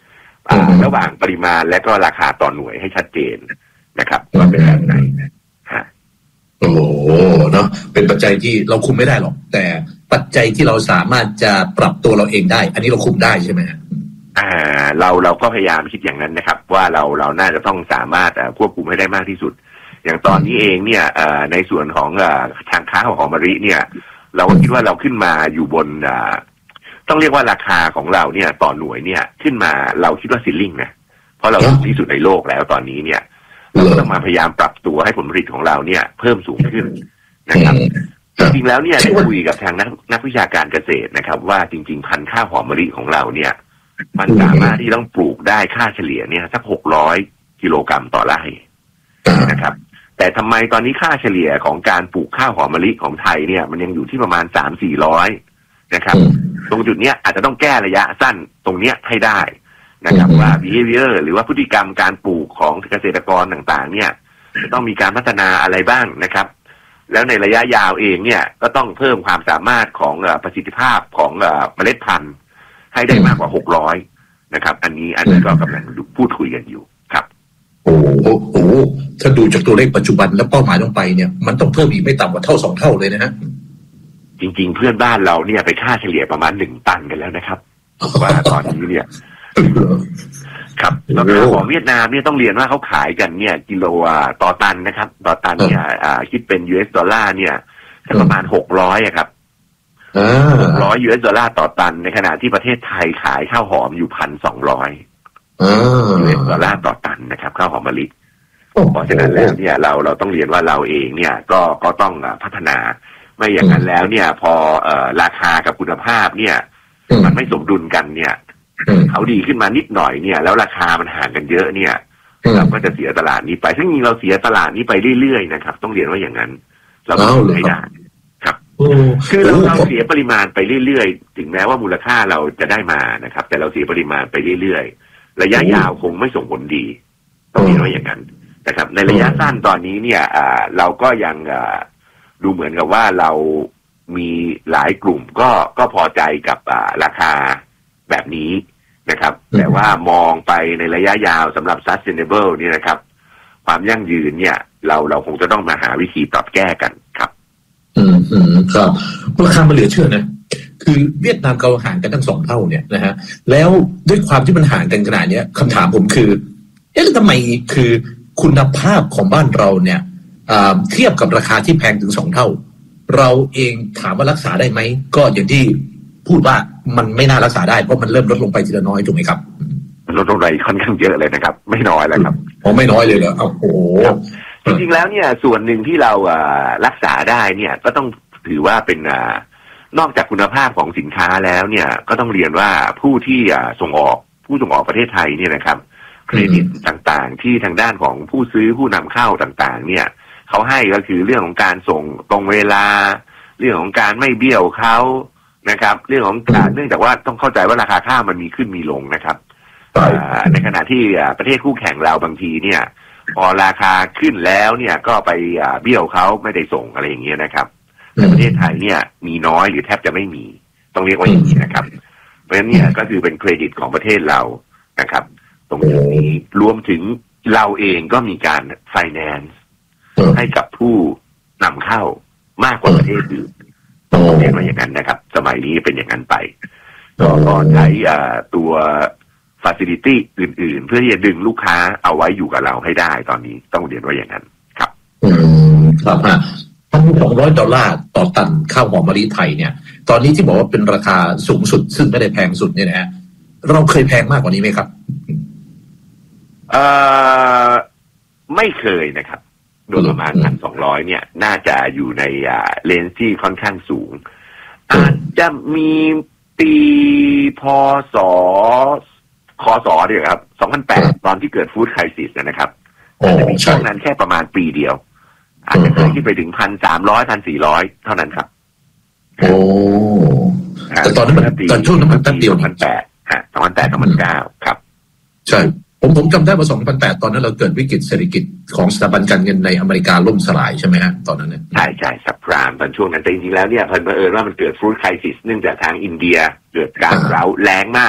ระหว่างปริมาณและก็ราคาต่อหน่วยให้ชัดเจนนะครับว่าเป็นแบบไหนฮะโอ้โหเนาะเป็นปัจจัยที่เราคุมไม่ได้หรอกแต่ปัจจัยที่เราสามารถจะปรับตัวเราเองได้อันนี้เราคุมได้ใช่ไหมฮะอ่าเราเราก็พยายามคิดอย่างนั้นนะครับว่าเราเราน่าจะต้องสามารถควบคุมให้ได้มากที่สุดอย่างตอนนี้เองเนี่ยในส่วนของทางค้าของมะลิเนี่ยเราคิดว่าเราขึ้นมาอยู่บนต้องเรียกว่าราคาของเราเนี่ยต่อหน่วยเนี่ยขึ้นมาเราคิดว่าซีลิ่งนะเพราะเราสูงที่สุดในโลกแล้วตอนนี้เนี่ยเราก็ต้องมาพยายามปรับตัวให้ผลผลิตของเราเนี่ยเพิ่มสูงขึ้นนะครับจริงๆแล้วเนี่ยได้คุยกับทางนักนักวิชาการเกษตรนะครับว่าจริงๆพันธุ์ข้าวหอมมะลิของเราเนี่ยมันสามารถที่ต้องปลูกได้ค่าเฉลี่ยเนี่ยสักหกร้อยกิโลกรัมต่อไร่นะครับแต่ทำไมตอนนี้ค่าเฉลี่ยของการปลูกข้าวหอมมะลิของไทยเนี่ยมันยังอยู่ที่ประมาณสามสี่ร้อยนะครับตรงจุดเนี้ยอาจจะต้องแก้ระยะสั้นตรงเนี้ยให้ได้นะครับว่า behavior หรือว่าพฤติกรรมการปลูกของเกษตรกรต่างๆเนี่ยจะต้องมีการพัฒนาอะไรบ้างนะครับแล้วในระยะยาวเองเนี่ยก็ต้องเพิ่มความสามารถของประสิทธิภาพของเมล็ดพันธุ์ให้ได้มากกว่าหกร้อยนะครับอันนี้อันนี้ก็กำลังพูดคุยกันอยู่ครับโอ้โหถ้าดูจากตัวเลขปัจจุบันและเป้าหมายลงไปเนี่ยมันต้องเพิ่มอีกไม่ต่ำกว่าเท่าสองเท่าเลยนะฮะจริงๆเพื่อนบ้านเราเนี่ยไปค่าเฉลี่ยประมาณหนึ่งตันกันแล้วนะครับว่าตอนนี้เนี่ยครับแล้วก็ของเวียดนามเนี่ยต้องเรียนว่าเขาขายกันเนี่ยกิโลต่อตันนะครับต่อตันเนี่ยคิดเป็น ยู เอส ดอลลาร์เนี่ยประมาณหกร้อยครับหกร้อย ยู เอส ดอลลาร์ต่อตันในขณะที่ประเทศไทยขายข้าวหอมอยู่พันสองร้อยยู เอส ดอลลาร์ต่อตันนะครับข้าวหอมมะลิเพราะฉะนั้นแล้วเนี่ยเราเราต้องเรียนว่าเราเองเนี่ยก็ก็ต้องพัฒนาไม่อย่างนั้นแล้วเนี่ยพอเอ่อราคากับคุณภาพเนี่ยมันไม่สมดุลกันเนี่ยเขาดีขึ้นมานิดหน่อยเนี่ยแล้วราคามันห่างกันเยอะเนี่ยเราก็จะเสียตลาดนี้ไปซึ่งจริงเราเสียตลาดนี้ไปเรื่อยๆนะครับต้องเรียนว่าอย่างนั้นเราต้องไม่ได้ครับคือเราเราเสียปริมาณไปเรื่อยๆถึงแม้ว่ามูลค่าเราจะได้มานะครับแต่เราเสียปริมาณไปเรื่อยๆระยะยาวคงไม่ส่งผลดีต้องเรียนว่าอย่างนั้นนะครับในระยะสั้นตอนนี้เนี่ยเราก็ยังดูเหมือนกับว่าเรามีหลายกลุ่มก็ก็พอใจกับราคาแบบนี้นะครับแต่ว่ามองไปในระยะยาวสำหรับ sustainable นี่นะครับความยั่งยืนเนี่ยเราเราคงจะต้องมาหาวิธีปรับแก้กันครับอืมอืมครับราคามันเหลือเชื่อนะคือเวียดนามเราห่างกันตั้งสองเท่าเนี่ยนะฮะแล้วด้วยความที่มันห่างกันขนาดนี้คำถามผมคือเอ๊ะแล้วทำไมคือคุณภาพของบ้านเราเนี่ยเทียบกับราคาที่แพงถึงสองเท่าเราเองถามว่ารักษาได้ไหมก็อย่างที่พูดว่ามันไม่น่ารักษาได้เพราะมันเริ่มลดลงไปทีละน้อยถูกไหมครับลดลงไปค่อนข้างเยอะเลยนะครับไม่น้อยแล้วครับอ๋อไม่น้อยเลยเหรอโอ้โหจริงๆแล้วเนี่ยส่วนหนึ่งที่เรารักษาได้เนี่ยก็ต้องถือว่าเป็นนอกจากคุณภาพของสินค้าแล้วเนี่ยก็ต้องเรียนว่าผู้ที่ส่งออกผู้ส่งออกประเทศไทยเนี่ยนะครับเครดิตต่างๆที่ทางด้านของผู้ซื้อผู้นำเข้าต่างๆเนี่ยเขาให้ก็คือเรื่องของการส่งตรงเวลาเรื่องของการไม่เบี้ยวเขานะครับเรื่องของการเนื่องจากว่าต้องเข้าใจว่าราคาข้าวมันมีขึ้นมีลงนะครับในขณะที่ประเทศคู่แข่งเราบางทีเนี่ยพอราคาขึ้นแล้วเนี่ยก็ไปเบี้ยวเขาไม่ได้ส่งอะไรอย่างเงี้ยนะครับแต่ประเทศไทยเนี่ยมีน้อยหรือแทบจะไม่มีต้องเรียกว่าอย่างนี้นะครับเพราะฉะนั้นเนี่ยก็คือเป็นเครดิตของประเทศเรานะครับตรงนี้รวมถึงเราเองก็มีการไฟแนนซ์ให้กับผู้นำเข้ามากกว่าประเทศอื่นเรียกว่าอย่างนั้นนะครับสมัยนี้เป็นอย่างนั้นไปก็ใช้ตัวfacility อื่นๆเพื่อที่จะดึงลูกค้าเอาไว้อยู่กับเราให้ได้ตอนนี้ต้องเรียนว่าอย่างนั้นครับอืมครับฮะพันสองร้อยดอลลาร์ต่อตันข้าวหอมมะลิไทยเนี่ยตอนนี้ที่บอกว่าเป็นราคาสูงสุดซึ่งไม่ได้แพงสุดเนี่ยนะฮะเราเคยแพงมากกว่านี้ไหมครับเอ่อไม่เคยนะครับโดยประมาณพันสองร้อยเนี่ยน่าจะอยู่ในเลนส์ที่ค่อนข้างสูงอาจจะมีปีพศคศเดียวครับสองพันแปดตอนที่เกิดฟู้ดไครซิสนะครับอาจจะมีช่วงนั้นแค่ประมาณปีเดียวอาจจะเคยขึ้นไปถึงพันสามร้อยพันสี่ร้อยเท่านั้นครับโอ้แต่ตอนนั้นมันตอนช่วงนั้นมันตั้งเดียวพันแปดฮะสองพันแปดสองพันเก้าครับใช่ผมผมจำได้ว่าสองพันแปดตอนนั้นเราเกิดวิกฤตเศรษฐกิจของสถาบันการเงินในอเมริกาล่มสลายใช่ไหมฮะตอนนั้นเนี่ยใช่ใช่ซับไพรม์ตอนช่วงนั้นแต่จริงๆแล้วเนี่ยเพิ่นบังเอิญว่ามันเกิดฟู้ดไครซิสเนื่องจากทางอินเดียเกิดการเร้าแรงมาก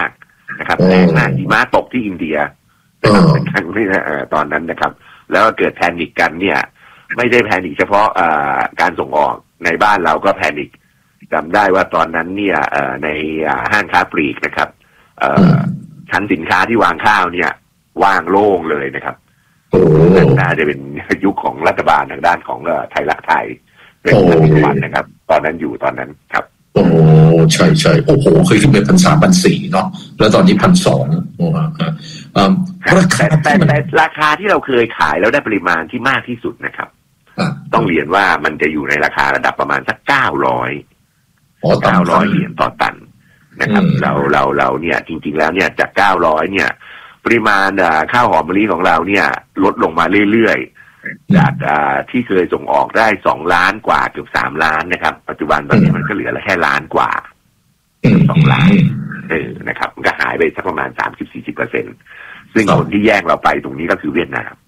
นะครับแรงมากหิมะตกที่อินเดียนะครับเป็นครั้งที่ตอนนั้นนะครับแล้วเกิดแพนิคกันเนี่ยไม่ได้แพนิคเฉพาะการส่งออกในบ้านเราก็แพนิคจำได้ว่าตอนนั้นเนี่ยในห้างค้าปลีกนะครับชั้นสินค้าที่วางข้าวเนี่ยว่างโล่งเลยนะครับน่าจะเป็นยุคของรัฐบาลทางด้านของไทยรักไทยเป็นรัฐบาลนะครับตอนนั้นอยู่ตอนนั้นครับโอ้ใช่ใช่โอ้โหเคยขึ้นไปพันสามพันสี่เนาะแล้วตอนนี้พันสองโอ้ฮะราคาแต่แต่ราคาที่เราเคยขายแล้วได้ปริมาณที่มากที่สุดนะครับต้องเรียนว่ามันจะอยู่ในราคาระดับประมาณสักเก้าร้อยเก้าร้อยเหรียญต่อตันนะครับเราเราเราเนี่ยจริงๆแล้วเนี่ยจากเก้าร้อยเนี่ยปริมาณข้าวหอมมะลิของเราเนี่ยลดลงมาเรื่อยๆจากที่เคยส่งออกได้สองล้านกว่าเกือบสามล้านนะครับปัจจุบันตอนนี้มันก็เหลือแค่ล้านกว่าสองล้านเออนะครับมันก็หายไปสักประมาณสามสิบสี่สิบเปอร์เซ็นต์ซึ่งคนที่แย่งเราไปตรงนี้ก็คือเวียดนาม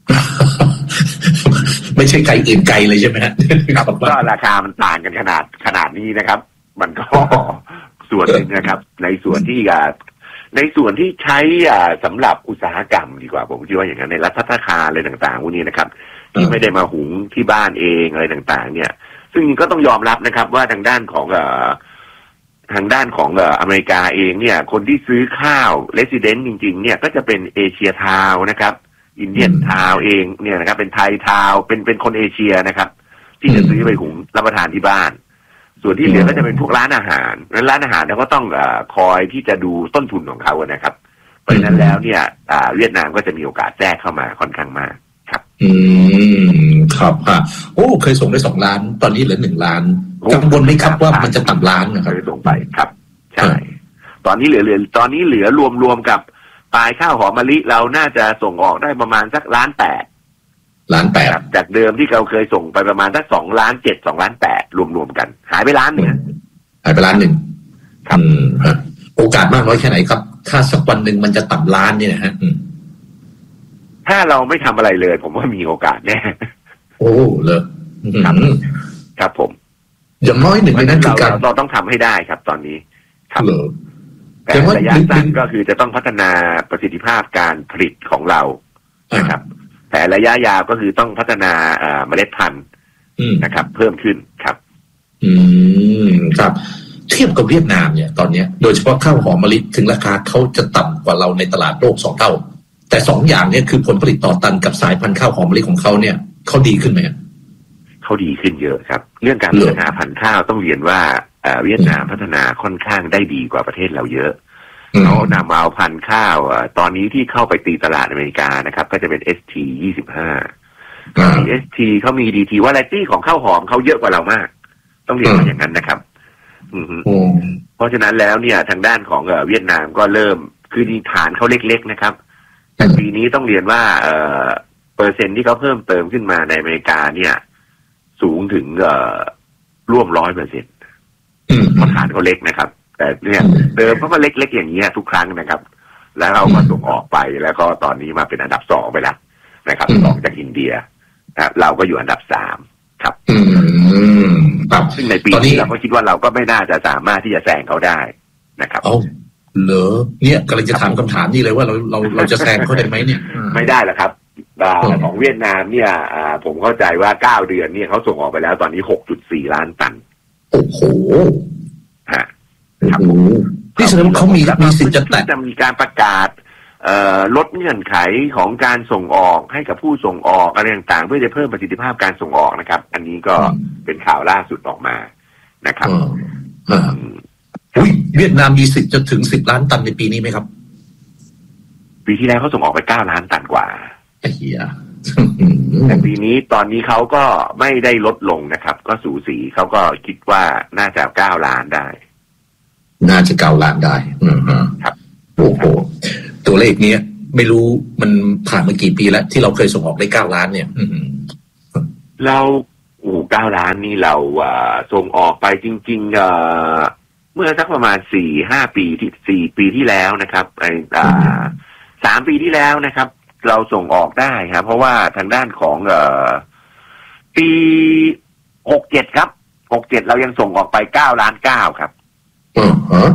ไม่ใช่ไกลอื่นไกลเลยใช่ไหมฮะครับก็ราคามันต่างกันขนาดขนาดนี้นะครับมันก็ส่วนหนึ่งนะครับในส่วนที่ในส่วนที่ใช้สำหรับอุตสาหกรรมดีกว่าผมคิดว่าอย่างนั้นในรัฐภัตตาอะไรต่างๆพวกนี้นะครับที่ไม่ได้มาหุงที่บ้านเองอะไรต่างๆเนี่ยซึ่งก็ต้องยอมรับนะครับว่าทางด้านของทางด้านของอเมริกาเองเนี่ยคนที่ซื้อข้าวเรสซิเดนต์จริงๆเนี่ยก็จะเป็นเอเชียทาวนะครับอินเดียนทาวเองเนี่ยนะครับเป็นไทยทาวเป็นเป็นคนเอเชียนะครับที่จะซื้อไปหุงรับประทานที่บ้านส่วนที่เหลือก็จะเป็นพวกร้านอาหารร้านอาหารเราก็ต้องเอ่อคอยที่จะดูต้นทุนของเขานะครับเพราะฉะนั้นแล้วเนี่ยเวียดนามก็จะมีโอกาสแทรกเข้ามาค่อนข้างมากครับอืมครับฮะโอ้เคยส่งได้สองล้านตอนนี้เหลือหนึ่งล้านกังวลไหมครับว่ามันจะต่ำล้านนะครับเคยส่งไปครับใช่ตอนนี้เหลือเหลือตอนนี้เหลือรวมๆกับปลายข้าวหอมมะลิเราน่าจะส่งออกได้ประมาณสักล้านแปดล้านแปดจากเดิมที่เราเคยส่งไปประมาณสักสองล้านเจ็ดสองล้านแปดรวมๆกันหายไปล้านหนึ่งหายไปล้านหนึ่งครับโอกาสมากน้อยแค่ไหนครับถ้าสักวันหนึ่งมันจะต่ำล้านเนี่ยนะฮะถ้าเราไม่ทำอะไรเลยผมว่ามีโอกาสแน่โอ้เลยครับครับผมอย่างน้อยหนึ่งในนั้นคือการเราต้องทำให้ได้ครับตอนนี้ครับแต่ระยะสั้นก็คือจะต้องพัฒนาประสิทธิภาพการผลิตของเรานะครับแต่ระยะยาวก็คือต้องพัฒนาเมล็ดพันธุ์นะครับเพิ่มขึ้นครับอืมครับเทียบกับเวียดนามเนี่ยตอนนี้โดยเฉพาะข้าวหอมมะลิถึงราคาเขาจะต่ำกว่าเราในตลาดโลกสองเท่าแต่สองอย่างเนี่ยคือผลผลิตต่อตันกับสายพันธุ์ข้าวหอมมะลิของเขาเนี่ยเขาดีขึ้นไหมเขาดีขึ้นเยอะครับเรื่องการพัฒนาพันธุ์ข้าวต้องเรียนว่าเวียดนามพัฒนาค่อนข้างได้ดีกว่าประเทศเราเยอะเขานำเอาพันธุ์ข้าวตอนนี้ที่เข้าไปตีตลาดอเมริกานะครับก็จะเป็น เอส ที ยี่สิบห้า เอส ที เขามี ดี ที วาไรตี้ของข้าวหอมเขาเยอะกว่าเรามากต้องเรียนว่าอย่างนั้นนะครับเพราะฉะนั้นแล้วเนี่ยทางด้านของเวียดนามก็เริ่มคือฐานเขาเล็กๆนะครับแต่ปีนี้ต้องเรียนว่าเอ่อเปอร์เซ็นต์ที่เขาเพิ่มเติมขึ้นมาในอเมริกาเนี่ยสูงถึงเอ่อร่วมร้อยเปอร์เซ็นต์เพราะฐานเขาเล็กนะครับแต่เนี่ยเดิมเพราะว่าเล็กๆอย่างนี้ทุกครั้งนะครับแล้วเราก็ส่งออกไปแล้วก็ตอนนี้มาเป็นอันดับสองไปแล้วนะครับรองจากอินเดียนะเราก็อยู่อันดับสามครับซึ่งในปีนี้เราก็คิดว่าเราก็ไม่น่าจะสามารถที่จะแซงเขาได้นะครับเอาเหรอเนี่ยกำลังจะถามคำถามนี้เลยว่าเราเราเราจะแซงเขาได้ไหมเนี่ยไม่ได้หรอกครับของเวียดนามเนี่ยผมเข้าใจว่าเก้าเดือนเนี่ยเขาส่งออกไปแล้วตอนนี้ หกจุดสี่ ล้านตันโอ้โหฮะครับที่แสดงว่าเขามีมีสิทธิ์จะแต่จะมีการประกาศลดเงื่อนไขของการส่งออกให้กับผู้ส่งออกอะไรต่างๆเพื่อจะเพิ่มประสิทธิภาพการส่งออกนะครับอันนี้ก็เป็นข่าวล่าสุดออกมานะครับอุ้ยเวียดนามมีสิทธิ์จะถึงสิบล้านตันในปีนี้ไหมครับปีที่แล้วเขาส่งออกไปเก้าล้านตันกว่าไอ้เหี้ยแต่ปีนี้ตอนนี้เขาก็ไม่ได้ลดลงนะครับก็สูสีเขาก็คิดว่าน่าจะเก้าล้านได้น่าจะเก้าล้านได้อืมครับโอ้โหตัวเลขนี้ไม่รู้มันผ่านมากี่ปีแล้วที่เราเคยส่งออกได้เก้าล้านเนี่ยเราโอ้เก้าล้านนี่เราส่งออกไปจริงๆเมื่อสักประมาณสี่ห้าปีที่สี่ปีที่แล้วนะครับไอ้สามปีที่แล้วนะครับเราส่งออกได้ครับเพราะว่าทางด้านของปีหกเจ็ดครับหกเจ็ดเรายังส่งออกไปเก้าล้านเก้าครับ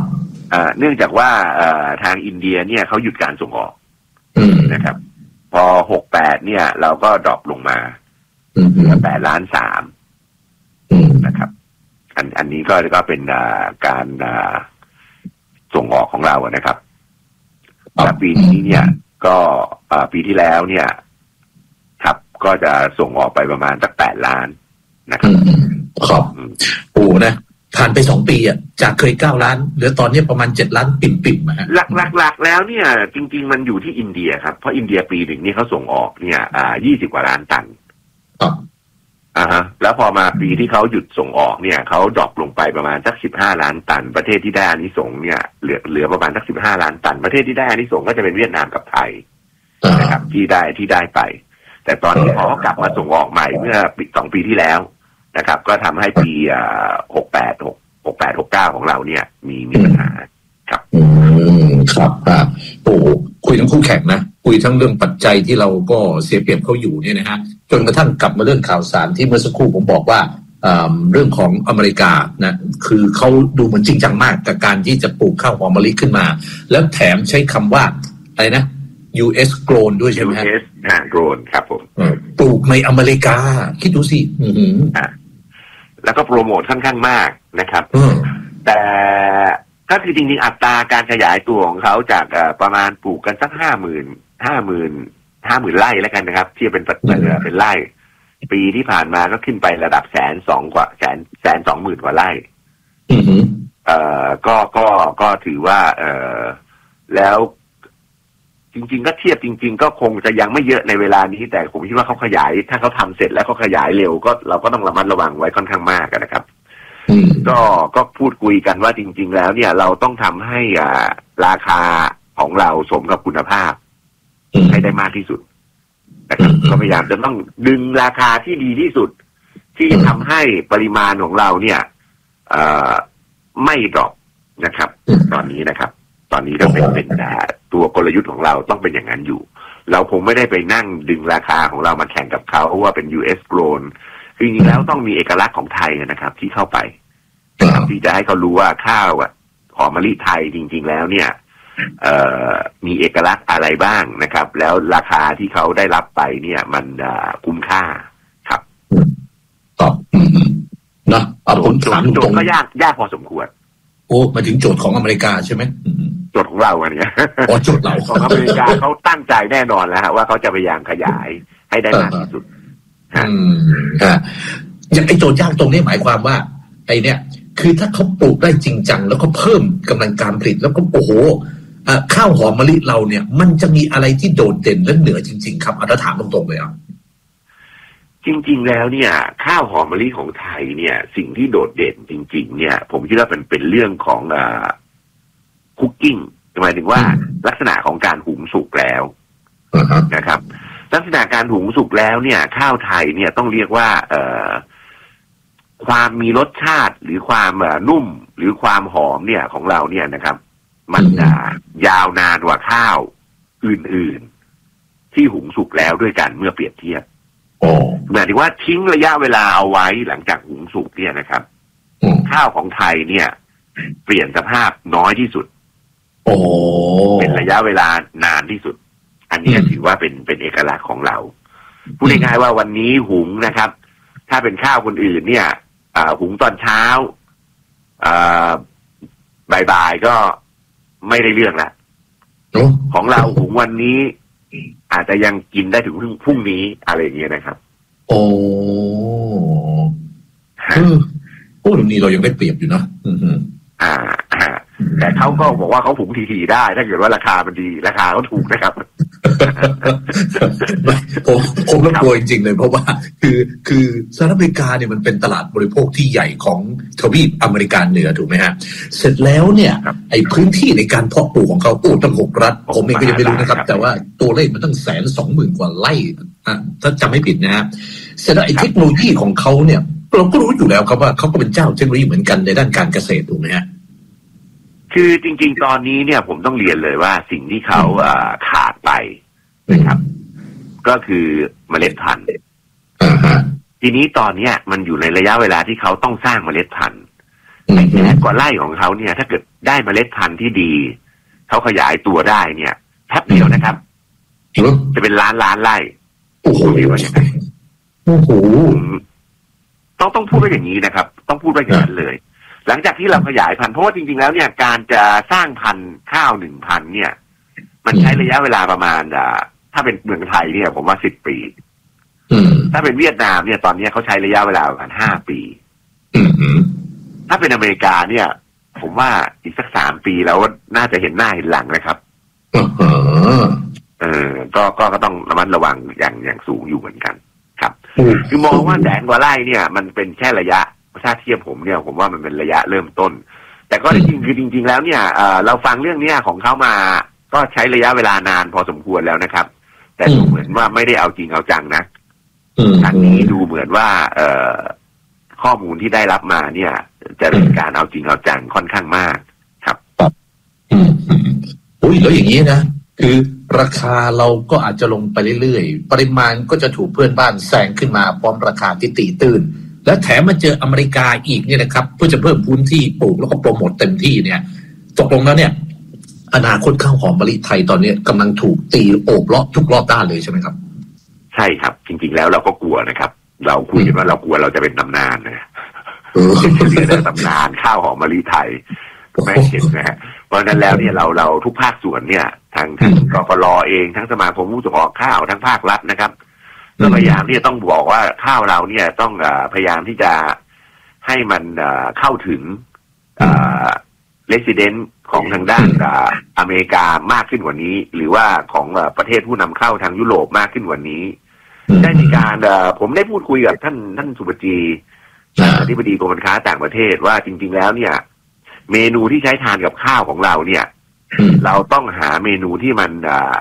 อ่าเนื่องจากว่าเอ่อทางอินเดียเนี่ยเขาหยุดการส่งออกนะครับพอหกแปดเนี่ยเราก็ดรอปลงมาเหลือแปดล้านสามนะครับอันอันนี้ก็ก็เป็นการส่งออกของเรานะครับแต่ปีนี้เนี่ยก็ปีที่แล้วเนี่ยครับก็จะส่งออกไปประมาณสักแปดล้านนะครับครับโอ้นะผ่านไปสองปีอ่ะจากเคยเก้าล้านเหลือตอนนี้ประมาณเจ็ดล้านปิ่มๆนะฮะหลักๆแล้วเนี่ยจริงๆมันอยู่ที่อินเดียครับเพราะอินเดียปีหนึ่งนี่เขาส่งออกเนี่ยอ่ายี่สิบกว่าล้านตันอ่าฮะแล้วพอมาปีที่เขาหยุดส่งออกเนี่ยเขาดรอปลงไปประมาณสักสิบห้าล้านตันประเทศที่ได้อานิสงส์เนี่ยเหลือเหลือประมาณสักสิบห้าล้านตันประเทศที่ได้อานิสงส์ก็จะเป็นเวียดนามกับไทยนะครับที่ได้ที่ได้ไปแต่ตอนนี้พอเขากลับมาส่งออกใหม่เมื่อปีสองปีที่แล้วนะครับก็ทำให้ปีอ่าหกแปดหกหกแปดหกเก้าของเราเนี่ยมีมีปัญหาครับอืมครับครับโอ้คุยทั้งคู่แข่งนะคุยทั้งเรื่องปัจจัยที่เราก็เสียเปรียบเขาอยู่เนี่ยนะฮะจนกระทั่งกลับมาเรื่องข่าวสารที่เมื่อสักครู่ผมบอกว่าเรื่องของอเมริกานะคือเขาดูเหมือนจริงจังมากกับการที่จะปลูกข้าวหอมมะลิขึ้นมาแล้วแถมใช้คำว่าอะไรนะ ยู เอส grown ด้วยใช่ไหมฮะยู เอส ฮะ grown ครับผมปลูกในอเมริกาคิดดูสิอืออ่าแล้วก็โปรโมทค่อนข้างมากนะครับแต่ก็คือจริงๆอัตราการขยายตัวของเขาจากประมาณปลูกกันสักห้าหมื่นห้าหมื่นห้าหมื่นไร่แล้วกันนะครับที่เป็นเป็นไร่ปีที่ผ่านมาก็ขึ้นไประดับแสนสองกว่าแสนแสนสองหมื่นกว่าไร่เอ่อก็ก็ก็ถือว่าเอ่อแล้วจริงๆก็เทียบจริงๆก็คงจะยังไม่เยอะในเวลานี้แต่ผมคิดว่าเขาขยายถ้าเขาทำเสร็จแล้วเขาขยายเร็วก็เราก็ต้องระมัดระวังไว้ค่อนข้างมากนะครับก็ก็พูดคุยกันว่าจริงๆแล้วเนี่ยเราต้องทำให้อ่าราคาของเราสมกับคุณภาพให้ได้มากที่สุดนะครับก็พยายามจะต้องดึงราคาที่ดีที่สุดที่ทำให้ปริมาณของเราเนี่ยเอ่อไม่ดรอปนะครับตอนนี้นะครับตอนนี้ก็เป็นเป็นตัวกลยุทธ์ของเราต้องเป็นอย่างนั้นอยู่เราคงไม่ได้ไปนั่งดึงราคาของเรามาแข่งกับเขาเพราะว่าเป็น ยู เอส grown จริงๆแล้วต้องมีเอกลักษณ์ของไทยนะครับที่เข้าไปที่จะให้เขารู้ว่าข้าวหอมมะลิไทยจริงๆแล้วเนี่ยเอ่อมีเอกลักษณ์อะไรบ้างนะครับแล้วราคาที่เขาได้รับไปเนี่ยมันคุ้มค่าครับตอบนะเอาผลถามโจทย์ก็ยากยากพอสมควรโอ้มาถึงโจทย์ของอเมริกาใช่ไหมโจทย์ของเราอันนี้อ๋อโจทย์เราของอเมริกาเขาตั้งใจแน่นอนแล้วว่าเขาจะพยายามขยายให้ได้มากที่สุดอืมอ่าอย่างไอ้โจทย์ยากตรงนี้หมายความว่าไอ้เนี่ยคือถ้าเขาปลูกได้จริงจังแล้วก็เพิ่มกำลังการผลิตแล้วก็โอ้โหข้าวหอมมะลิเราเนี่ยมันจะมีอะไรที่โดดเด่นและเหนือจริงๆครับเอาถามตรงๆเลยอ่ะจริงๆแล้วเนี่ยข้าวหอมมะลิของไทยเนี่ยสิ่งที่โดดเด่นจริงๆเนี่ยผมคิดว่าเป็นเป็นเรื่องของอ่าคุกกิ้งหมายถึงว่าลักษณะของการหุงสุกแล้วนะครับลักษณะการหุงสุกแล้วเนี่ยข้าวไทยเนี่ยต้องเรียกว่าเอ่อความมีรสชาติหรือความนุ่มหรือความหอมเนี่ยของเราเนี่ยนะครับมันจะยาวนานกว่าข้าวอื่นๆที่หุงสุกแล้วด้วยกันเมื่อเปรียบเทียบหมายถึงว่าทิ้งระยะเวลาเอาไว้หลังจากหุงสุกเนี่ยนะครับข้าวของไทยเนี่ยเปลี่ยนสภาพน้อยที่สุดเป็นระยะเวลานานที่สุดอันนี้ถือว่าเป็นเป็นเอกลักษณ์ของเราพูดง่ายๆว่าวันนี้หุงนะครับถ้าเป็นข้าวคนอื่นเนี่ยหุงตอนเช้าบ่ายๆก็ไม่ได้เรื่องละของเราหุงวันนี้อาจจะยังกินได้ถึงพรุ่งนี้อะไรอย่างเงี้ยนะครับโอ้โอ้ตรงนี้เรายังได้เปรียบอยู่นะอ่าแต่เขาก็บอกว่าเขาหุงทีๆได้ถ้าเกิดว่าราคามันดีราคาเขาถูกนะครับผมผมรบกวนจริงๆเลยเพราะว่าคือคือสหรัฐอเมริกาเนี่ยมันเป็นตลาดบริโภคที่ใหญ่ของทวีปอเมริกาเหนือถูกไหมฮะเสร็จแล้วเนี่ยไอ้พื้นที่ในการเพาะปลูกของเขาโอ้ตั้งหกรัฐผมเองก็ยังไม่รู้นะครับแต่ว่าตัวเลขมันตั้งแสนสองหมื่นกว่าไร่อ่ะถ้าจำไม่ผิดนะฮะเสร็จแล้วไอ้เทคโนโลยีของเขาเนี่ยเราก็รู้อยู่แล้วครับว่าเขาก็เป็นเจ้าเทคโนโลยีเหมือนกันในด้านการเกษตรถูกไหมฮะคือจริงๆตอนนี้เนี่ยผมต้องเรียนเลยว่าสิ่งที่เขาขาดไปนะครับก็คือเมล็ดพันธุ์ทีนี้ตอนนี้มันอยู่ในระยะเวลาที่เขาต้องสร้างเมล็ดพันธุ์ในแสนกว่าไร่ของเขาเนี่ยถ้าเกิดได้เมล็ดพันธุ์ที่ดีเขาขยายตัวได้เนี่ยแป๊บเดียวนะครับจะเป็นล้านล้านไร่โอ้โหโอ้โหต้องต้องพูดว่าอย่างนี้นะครับต้องพูดว่าอย่างนั้นเลยหลังจากที่เราขยายพันธุ์เพราะว่าจริงๆแล้วเนี่ยการจะสร้างพันธุ์ข้าวหนึ่งพันธุ์เนี่ยมันใช้ระยะเวลาประมาณอ่าถ้าเป็นเมืองไทยเนี่ยผมว่าสิบปีถ้าเป็นเวียดนามเนี่ยตอนนี้เขาใช้ระยะเวลาประมาณห้าปีถ้าเป็นอเมริกาเนี่ยผมว่าอีกสักสามปีแล้วน่าจะเห็นหน้าเห็นหลังนะครับเออก็ก็ก็ต้องระมัดระวังอย่างอย่างสูงอยู่เหมือนกันครับคือมองว่าแสนกว่าไร่เนี่ยมันเป็นแค่ระยะถ้าเทียบผมเนี่ยผมว่ามันเป็นระยะเริ่มต้นแต่ก็จริงคือจริงๆแล้วเนี่ยเราฟังเรื่องเนี้ยของเขามาก็ใช้ระยะเวลานานพอสมควรแล้วนะครับแต่ดูเหมือนว่าไม่ได้เอาจริงเอาจังนะทางนี้ดูเหมือนว่าเอ่อข้อมูลที่ได้รับมาเนี่ยจะเป็นการเอาจริงเอาจังค่อนข้างมากครับอืมอุ้ยแล้วอย่างนี้นะคือราคาเราก็อาจจะลงไปเรื่อยๆปริมาณก็จะถูกเพื่อนบ้านแซงขึ้นมาพร้อมราคาที่ตีตื้นและแถมมาเจออเมริกาอีกเนี่ยนะครับเพื่อจะเพิ่มพื้นที่ปลูกแล้วก็โปรโมทเต็มที่เนี่ยตกลงแล้วเนี่ยอนาคตข้าวหอมมะลิไทยตอนนี้กำลังถูกตีโอบล้อทุกรอบด้านเลยใช่ไหมครับใช่ครับจริงๆแล้วเราก็กลัวนะครับเราคุยกันว่าเรากลัวเราจะเป็นตำนานนะเป็นตำนานข้าวหอมมะลิไทยไม่เห็นนะฮะเพราะนั้นแล้วเนี่ยเราเราทุกภาคส่วนเนี่ยทางทางกฟล.เองทั้งสมาคมผู้ส่งออกข้าวทั้งภาครัฐนะครับก็พยายามที่จะต้องบอกว่าข้าวเราเนี่ยต้องพยายามที่จะให้มันเข้าถึงเรสซิเดนต์ของทางด้านอเมริกามากขึ้นกว่านี้หรือว่าของประเทศผู้นำเข้าทางยุโรปมากขึ้นกว่านี้ได้มีการผมได้พูดคุยกับท่านท่านสุปจีอธิบดีกรมการค้าต่างประเทศว่าจริงๆแล้วเนี่ยเมนูที่ใช้ทานกับข้าวของเราเนี่ยเราต้องหาเมนูที่มันอ่า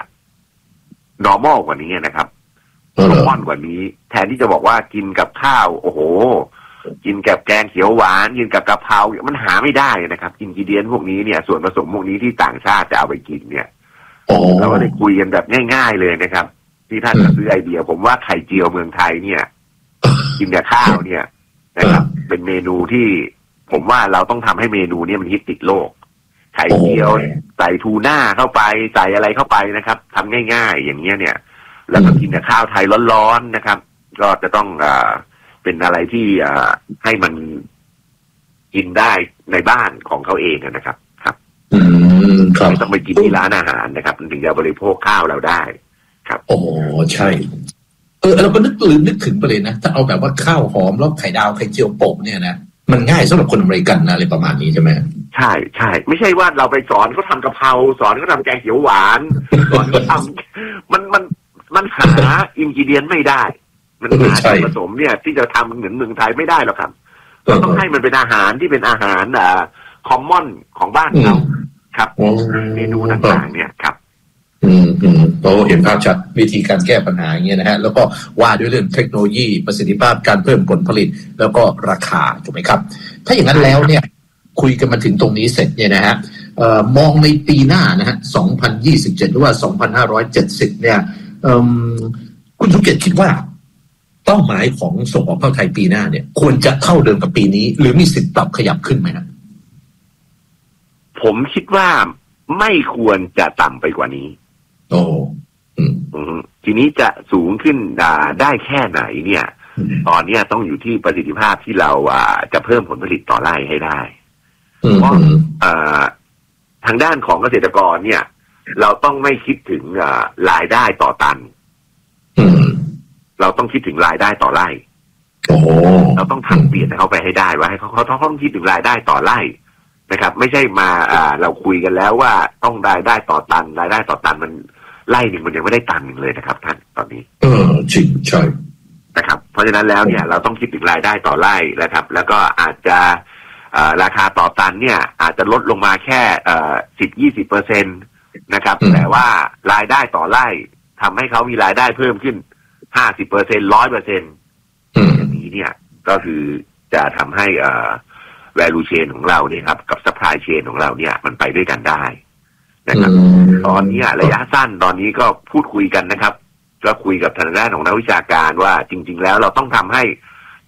normal กว่านี้นะครับnormal กว่านี้แทนที่จะบอกว่ากินกับข้าวโอ้โหกินกับแกงเขียวหวานกินกับกะเพรามันหาไม่ได้นะครับอินกิเดียนพวกนี้เนี่ยส่วนผสมพวกนี้ที่ต่างชาติจะเอาไปกินเนี่ยเราก็ได้คุยกันแบบง่ายๆเลยนะครับที่ท่านซื้อไอเดียผมว่าไข่เจียวเมืองไทยเนี่ยกินกับข้าวเนี่ยนะครับเป็นเมนูที่ผมว่าเราต้องทำให้เมนูนี้มันฮิตติดโลกไข่เจียวใส่ทูน่าเข้าไปใส่อะไรเข้าไปนะครับทำง่ายๆอย่างเงี้ยเนี่ยแล้วก็กินกับข้าวไทยร้อนๆนะครับก็จะต้องอ่าเป็นอะไรที่อ่าให้มันกินได้ในบ้านของเขาเองนะครับครับอืมครับไม่ต้องไปกินที่ร้านอาหารนะครับถึงจะบริโภคข้าวเราได้ครับโอ้ใช่เออเราก็นึกลืมนึกถึงไปเลยนะถ้าเอาแบบว่าข้าวหอมแล้วไข่ดาวไข่เจียวโปะเนี่ยนะมันง่ายสำหรับคนอเมริกันนะอะไรประมาณนี้ใช่ไหมใช่ใช่ไม่ใช่ว่าเราไปสอนเขาทำกะเพราสอนเขาทำแกงเขียวหวานสอนเขาทำมันมันมันหาอินกิเดียนไม่ได้มันหาส่วนผสมเนี่ยที่จะทำเหมือนเมืองไทยไม่ได้หรอกครับเราต้องให้มันเป็นอาหารที่เป็นอาหารอ่าคอมมอนของบ้านเขาครับเมนูต่างๆเนี่ยครับอืมอืมเราเห็นภาพชัดวิธีการแก้ปัญหาอย่างเงี้ยนะฮะแล้วก็ว่าด้วยเรื่องเทคโนโลยีประสิทธิภาพการเพิ่มผลผลิตแล้วก็ราคาถูกไหมครับถ้าอย่างนั้นแล้วเนี่ยคุยกันมาถึงตรงนี้เสร็จเนี่ยนะฮะเอ่อมองในปีหน้านะฮะสองพันยี่สิบเจ็ดหรือว่าสองพันห้าร้อยเจ็ดสิบเนี่ยเอ่อคุณสุเกียรติคิดว่าเป้าหมายของส่งออกข้าวไทยปีหน้าเนี่ยควรจะเท่าเดิมกับปีนี้หรือมีสิทธิ์ปรับขยับขึ้นไหมนะผมคิดว่าไม่ควรจะต่ำไปกว่านี้โอ้ทีนี้จะสูงขึ้นได้แค่ไหนเนี่ยตอนนี้ต้องอยู่ที่ประสิทธิภาพที่เราจะเพิ่มผลผลิตต่อไร่ให้ได้เพราะทางด้านของเกษตรกรเนี่ยเราต้องไม่คิดถึงรายได้ต่อตันเราต้องคิดถึงรายได้ต่อไร่เราต้องทำเปลี่ยนให้เขาไปให้ได้ว่าให้เขาเขาต้องคิดถึงรายได้ต่อไร่นะครับไม่ใช่มาเราคุยกันแล้วว่าต้องรายได้ต่อตันรายได้ต่อตันมันไล่หนึ่งมันยังไม่ได้ตันหนึ่งเลยนะครับท่านตอนนี้เออจริงใช่นะครับเพราะฉะนั้นแล้วเนี่ยเราต้องคิดถึงรายได้ต่อไร่นะครับแล้วก็อาจจะราคาต่อตันเนี่ยอาจจะลดลงมาแค่สิบยี่สิบเปอร์เซ็นต์นะครับแต่ว่ารายได้ต่อไร่ทำให้เขามีรายได้เพิ่มขึ้นห้าสิบเปอร์เซ็นต์ร้อยเปอร์เซ็นต์อย่างนี้เนี่ยก็คือจะทำให้value chain ของเราเนี่ยครับกับ supply chain ของเราเนี่ยมันไปด้วยกันได้นะครับตอนนี้ระยะสั้นตอนนี้ก็พูดคุยกันนะครับก็คุยกับทางด้านของนักวิชาการว่าจริงๆแล้วเราต้องทำให้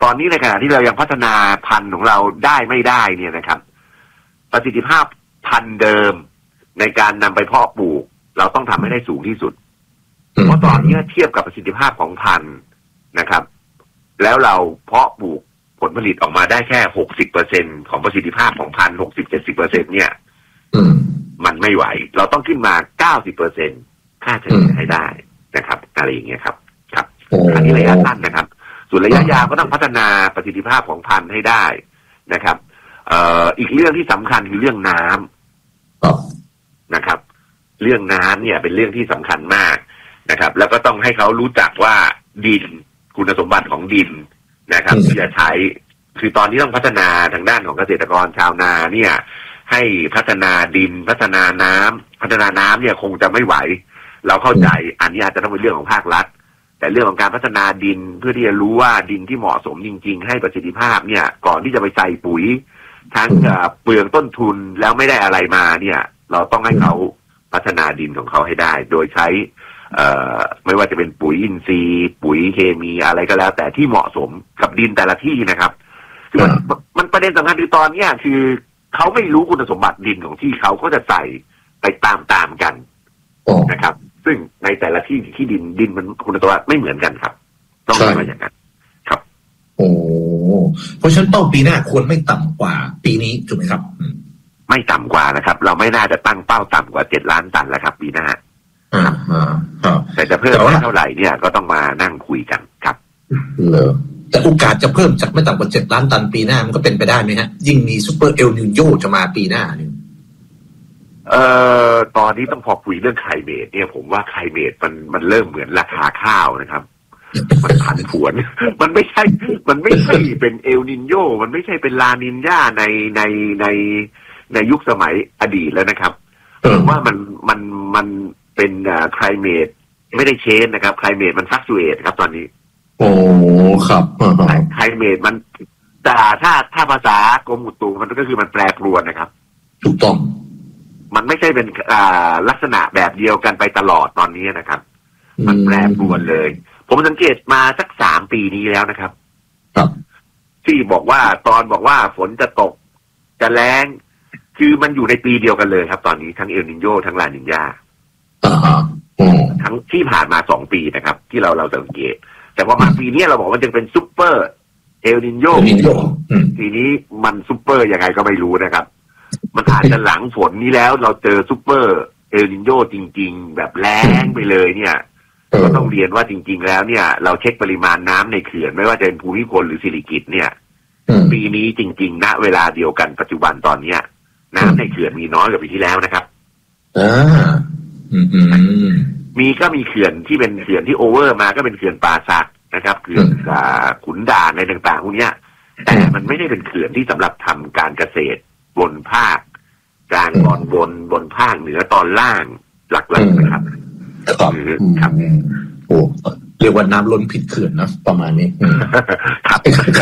ตอนนี้ในขณะที่เรายังพัฒนาพันธุ์ของเราได้ไม่ได้เนี่ยนะครับประสิทธิภาพพันธุ์เดิมในการนำไปเพาะปลูกเราต้องทำให้ได้สูงที่สุดเพราะตอนนี้เทียบกับประสิทธิภาพของพันธุ์นะครับแล้วเราเพาะปลูกผลผลิตออกมาได้แค่หกสิบเปอร์เซ็นของประสิทธิภาพของพันธุ์หกสิบเจ็ดสิบเปอร์เซ็นเนี่ยมันไม่ไหวเราต้องขึ้นมาเก้าสิบเปอร์เซ็นค่าเฉลี่ยให้ได้นะครับอะไรอย่างเงี้ยครับครับอันนี้ระยะสั้นนะครับส่วนระยะยาวก็ต้องพัฒนาประสิทธิภาพของพันธุ์ให้ได้นะครับเอ่ออีกเรื่องที่สำคัญคือเรื่องน้ำนะครับเรื่องน้ำเนี่ยเป็นเรื่องที่สำคัญมากนะครับแล้วก็ต้องให้เขารู้จักว่าดินคุณสมบัติของดินนะครับที่จะใช้คือตอนนี้ต้องพัฒนาทางด้านของเกษตรกรชาวนาเนี่ยให้พัฒนาดินพัฒนาน้ำพัฒนาน้ำเนี่ยคงจะไม่ไหวเราเข้าใจอันนี้อาจจะต้องเป็นเรื่องของภาครัฐแต่เรื่องของการพัฒนาดินเพื่อที่จะรู้ว่าดินที่เหมาะสมจริงๆให้ประสิทธิภาพเนี่ยก่อนที่จะไปใส่ปุ๋ยทั้งเปลืองต้นทุนแล้วไม่ได้อะไรมาเนี่ยเราต้องให้เขาพัฒนาดินของเขาให้ได้โดยใช้เอ่อไม่ว่าจะเป็นปุ๋ยอินทรีย์ปุ๋ยเคมีอะไรก็แล้วแต่ที่เหมาะสมกับดินแต่ละที่นะครับคือมันมันประเด็นสำคัญคือตอนนี้คือเขาไม่รู้คุณสมบัติดินของที่เขาก็จะใส่ไปตามๆกันนะครับซึ่งในแต่ละที่ที่ดินดินมันคุณสมบัติไม่เหมือนกันครับต้องทำอย่างนั้นครับโอ้เพราะฉะนั้นเป้าปีหน้าควรไม่ต่ำกว่าปีนี้ถูกไหมครับไม่ต่ำกว่านะครับเราไม่น่าจะตั้งเป้าต่ำกว่าเจ็ดล้านตันแล้วครับปีหน้าแต่จะเพิ่มเท่าไหร่เนี่ยก็ต้องมานั่งคุยกันครับเหรอแต่โอกาสจะเพิ่มจากไม่ต่ำกว่าเจ็ดล้านตันปีหน้ามันก็เป็นไปได้ไหมฮะยิ่งมีซูเปอร์เอลนิโญจะมาปีหน้าเนี่ยเอ่อตอนนี้ต้องพอคุยเรื่องไคลเมทเนี่ยผมว่าไคลเมทมันมันเริ่มเหมือนราคาข้าวนะครับมันผันผวนมันไม่ใช่มันไม่ใช่เป็นเอลนิโญมันไม่ใช่เป็นลานิญาในในในในยุคสมัยอดีตแล้วนะครับผมว่ามันมันมันเป็นไคลเมทไม่ได้เชนนะครับไคลเมทมันฟลักชูเอทครับตอนนี้โอ้ครับไคลเมทมันแต่ถ้าถ้าภาษากรมอุตุมันก็คือมันแปรปรวนนะครับถูกต้องมันไม่ใช่เป็นลักษณะแบบเดียวกันไปตลอดตอนนี้นะครับมันแปรปรวนเลยผมสังเกตมาสักสามปีนี้แล้วนะครับครับที่บอกว่าตอนบอกว่าฝนจะตกจะแล้งคือมันอยู่ในปีเดียวกันเลยครับตอนนี้ทั้งเอลนิโญทั้งลานิญาทั้งที่ผ่านมาสองปีนะครับที่เราเราสังเกตแต่พอมาปีนี้เราบอกว่าจะเป็นซุปเปอร์เอลนิโญทีนี้มันซุปเปอร์ยังไงก็ไม่รู้นะครับมันอาจจะหลังฝนนี้แล้วเราเจอซุปเปอร์เอลนิโญจริงๆแบบแล้งไปเลยเนี่ยก็ต้องเรียนว่าจริงๆแล้วเนี่ยเราเช็คปริมาณน้ำในเขื่อนไม่ว่าจะเป็นภูมิพลหรือสิริกิติ์เนี่ยปีนี้จริงๆณเวลาเดียวกันปัจจุบันตอนเนี้ยน้ำในเขื่อนมีน้อยกว่าปีที่แล้วนะครับอ่ามีก็มีเขื่อนที่เป็นเขื่อนที่โอเวอร์มาก็เป็นเขื่อนป่าสักนะครับเขื่อนขุนด่านอะไรต่างๆพวกนี้แต่มันไม่ได้เป็นเขื่อนที่สำหรับทำการเกษตรบนภาคกลางตอนบนบนภาคเหนือตอนล่างหลักๆนะครับครับครับโอ้เรียกว่าน้ำล้นผิดเขื่อนนะประมาณนี้ครับ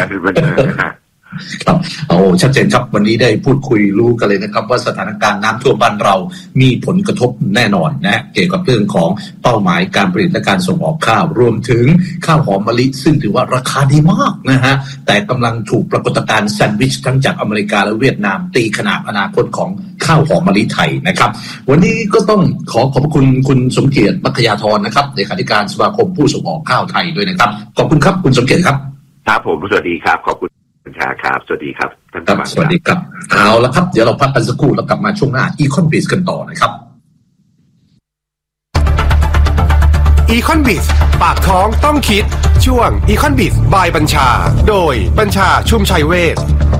ครับโอ้ชัดเจนครับวันนี้ได้พูดคุยรู้กันเลยนะครับว่าสถานการณ์น้ำท่วมบ้านเรามีผลกระทบแน่นอนนะเกี่ยวกับเรื่องของเป้าหมายการผลิตและการส่งออกข้าวรวมถึงข้าวหอมมะลิซึ่งถือว่าราคาดีมากนะฮะแต่กำลังถูกปรากฏการณ์แซนด์วิชทั้งจากอเมริกาและเวียดนามตีขนาดอนาคตของข้าวหอมมะลิไทยนะครับวันนี้ก็ต้องขอขอบคุณคุณสมเกียรติมัคคยาธรนะครับเลขาธิการสมาคมผู้ส่งออกข้าวไทยด้วยนะครับขอบคุณครับคุณสมเกียรติครับครับผมสวัสดีครับขอบคุณครับสวัสดีครับท่านผู้ชมสวัสดีครับเอาละครับเดี๋ยวเราพักกันสักครู่แล้วกลับมาช่วงหน้า Econ-Biz กันต่อนะครับ Econ-Biz ปากท้องต้องคิดช่วง Econ-Biz บายบัญชาโดยบัญชาชุมชัยเวช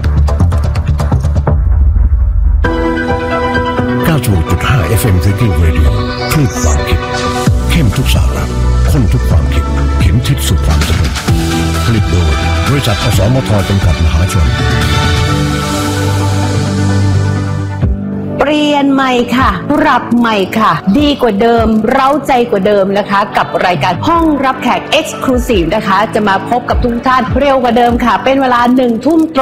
เก้าสิบหกจุดห้า เอฟ เอ็ม Thinking Radio คลื่นความคิดเข้มทุกสาระข้นทุกความคิดเข็มทิศสู่ความสำเร็จผลิตโดยบริษัทอสมทจำกัดมหาชนเปลี่ยนใหม่ค่ะปรับใหม่ค่ะดีกว่าเดิมเร้าใจกว่าเดิมนะคะกับรายการห้องรับแขก Exclusive นะคะจะมาพบกับทุกท่านเร็วกว่าเดิมค่ะเป็นเวลาหนึ่งทุ่มตรง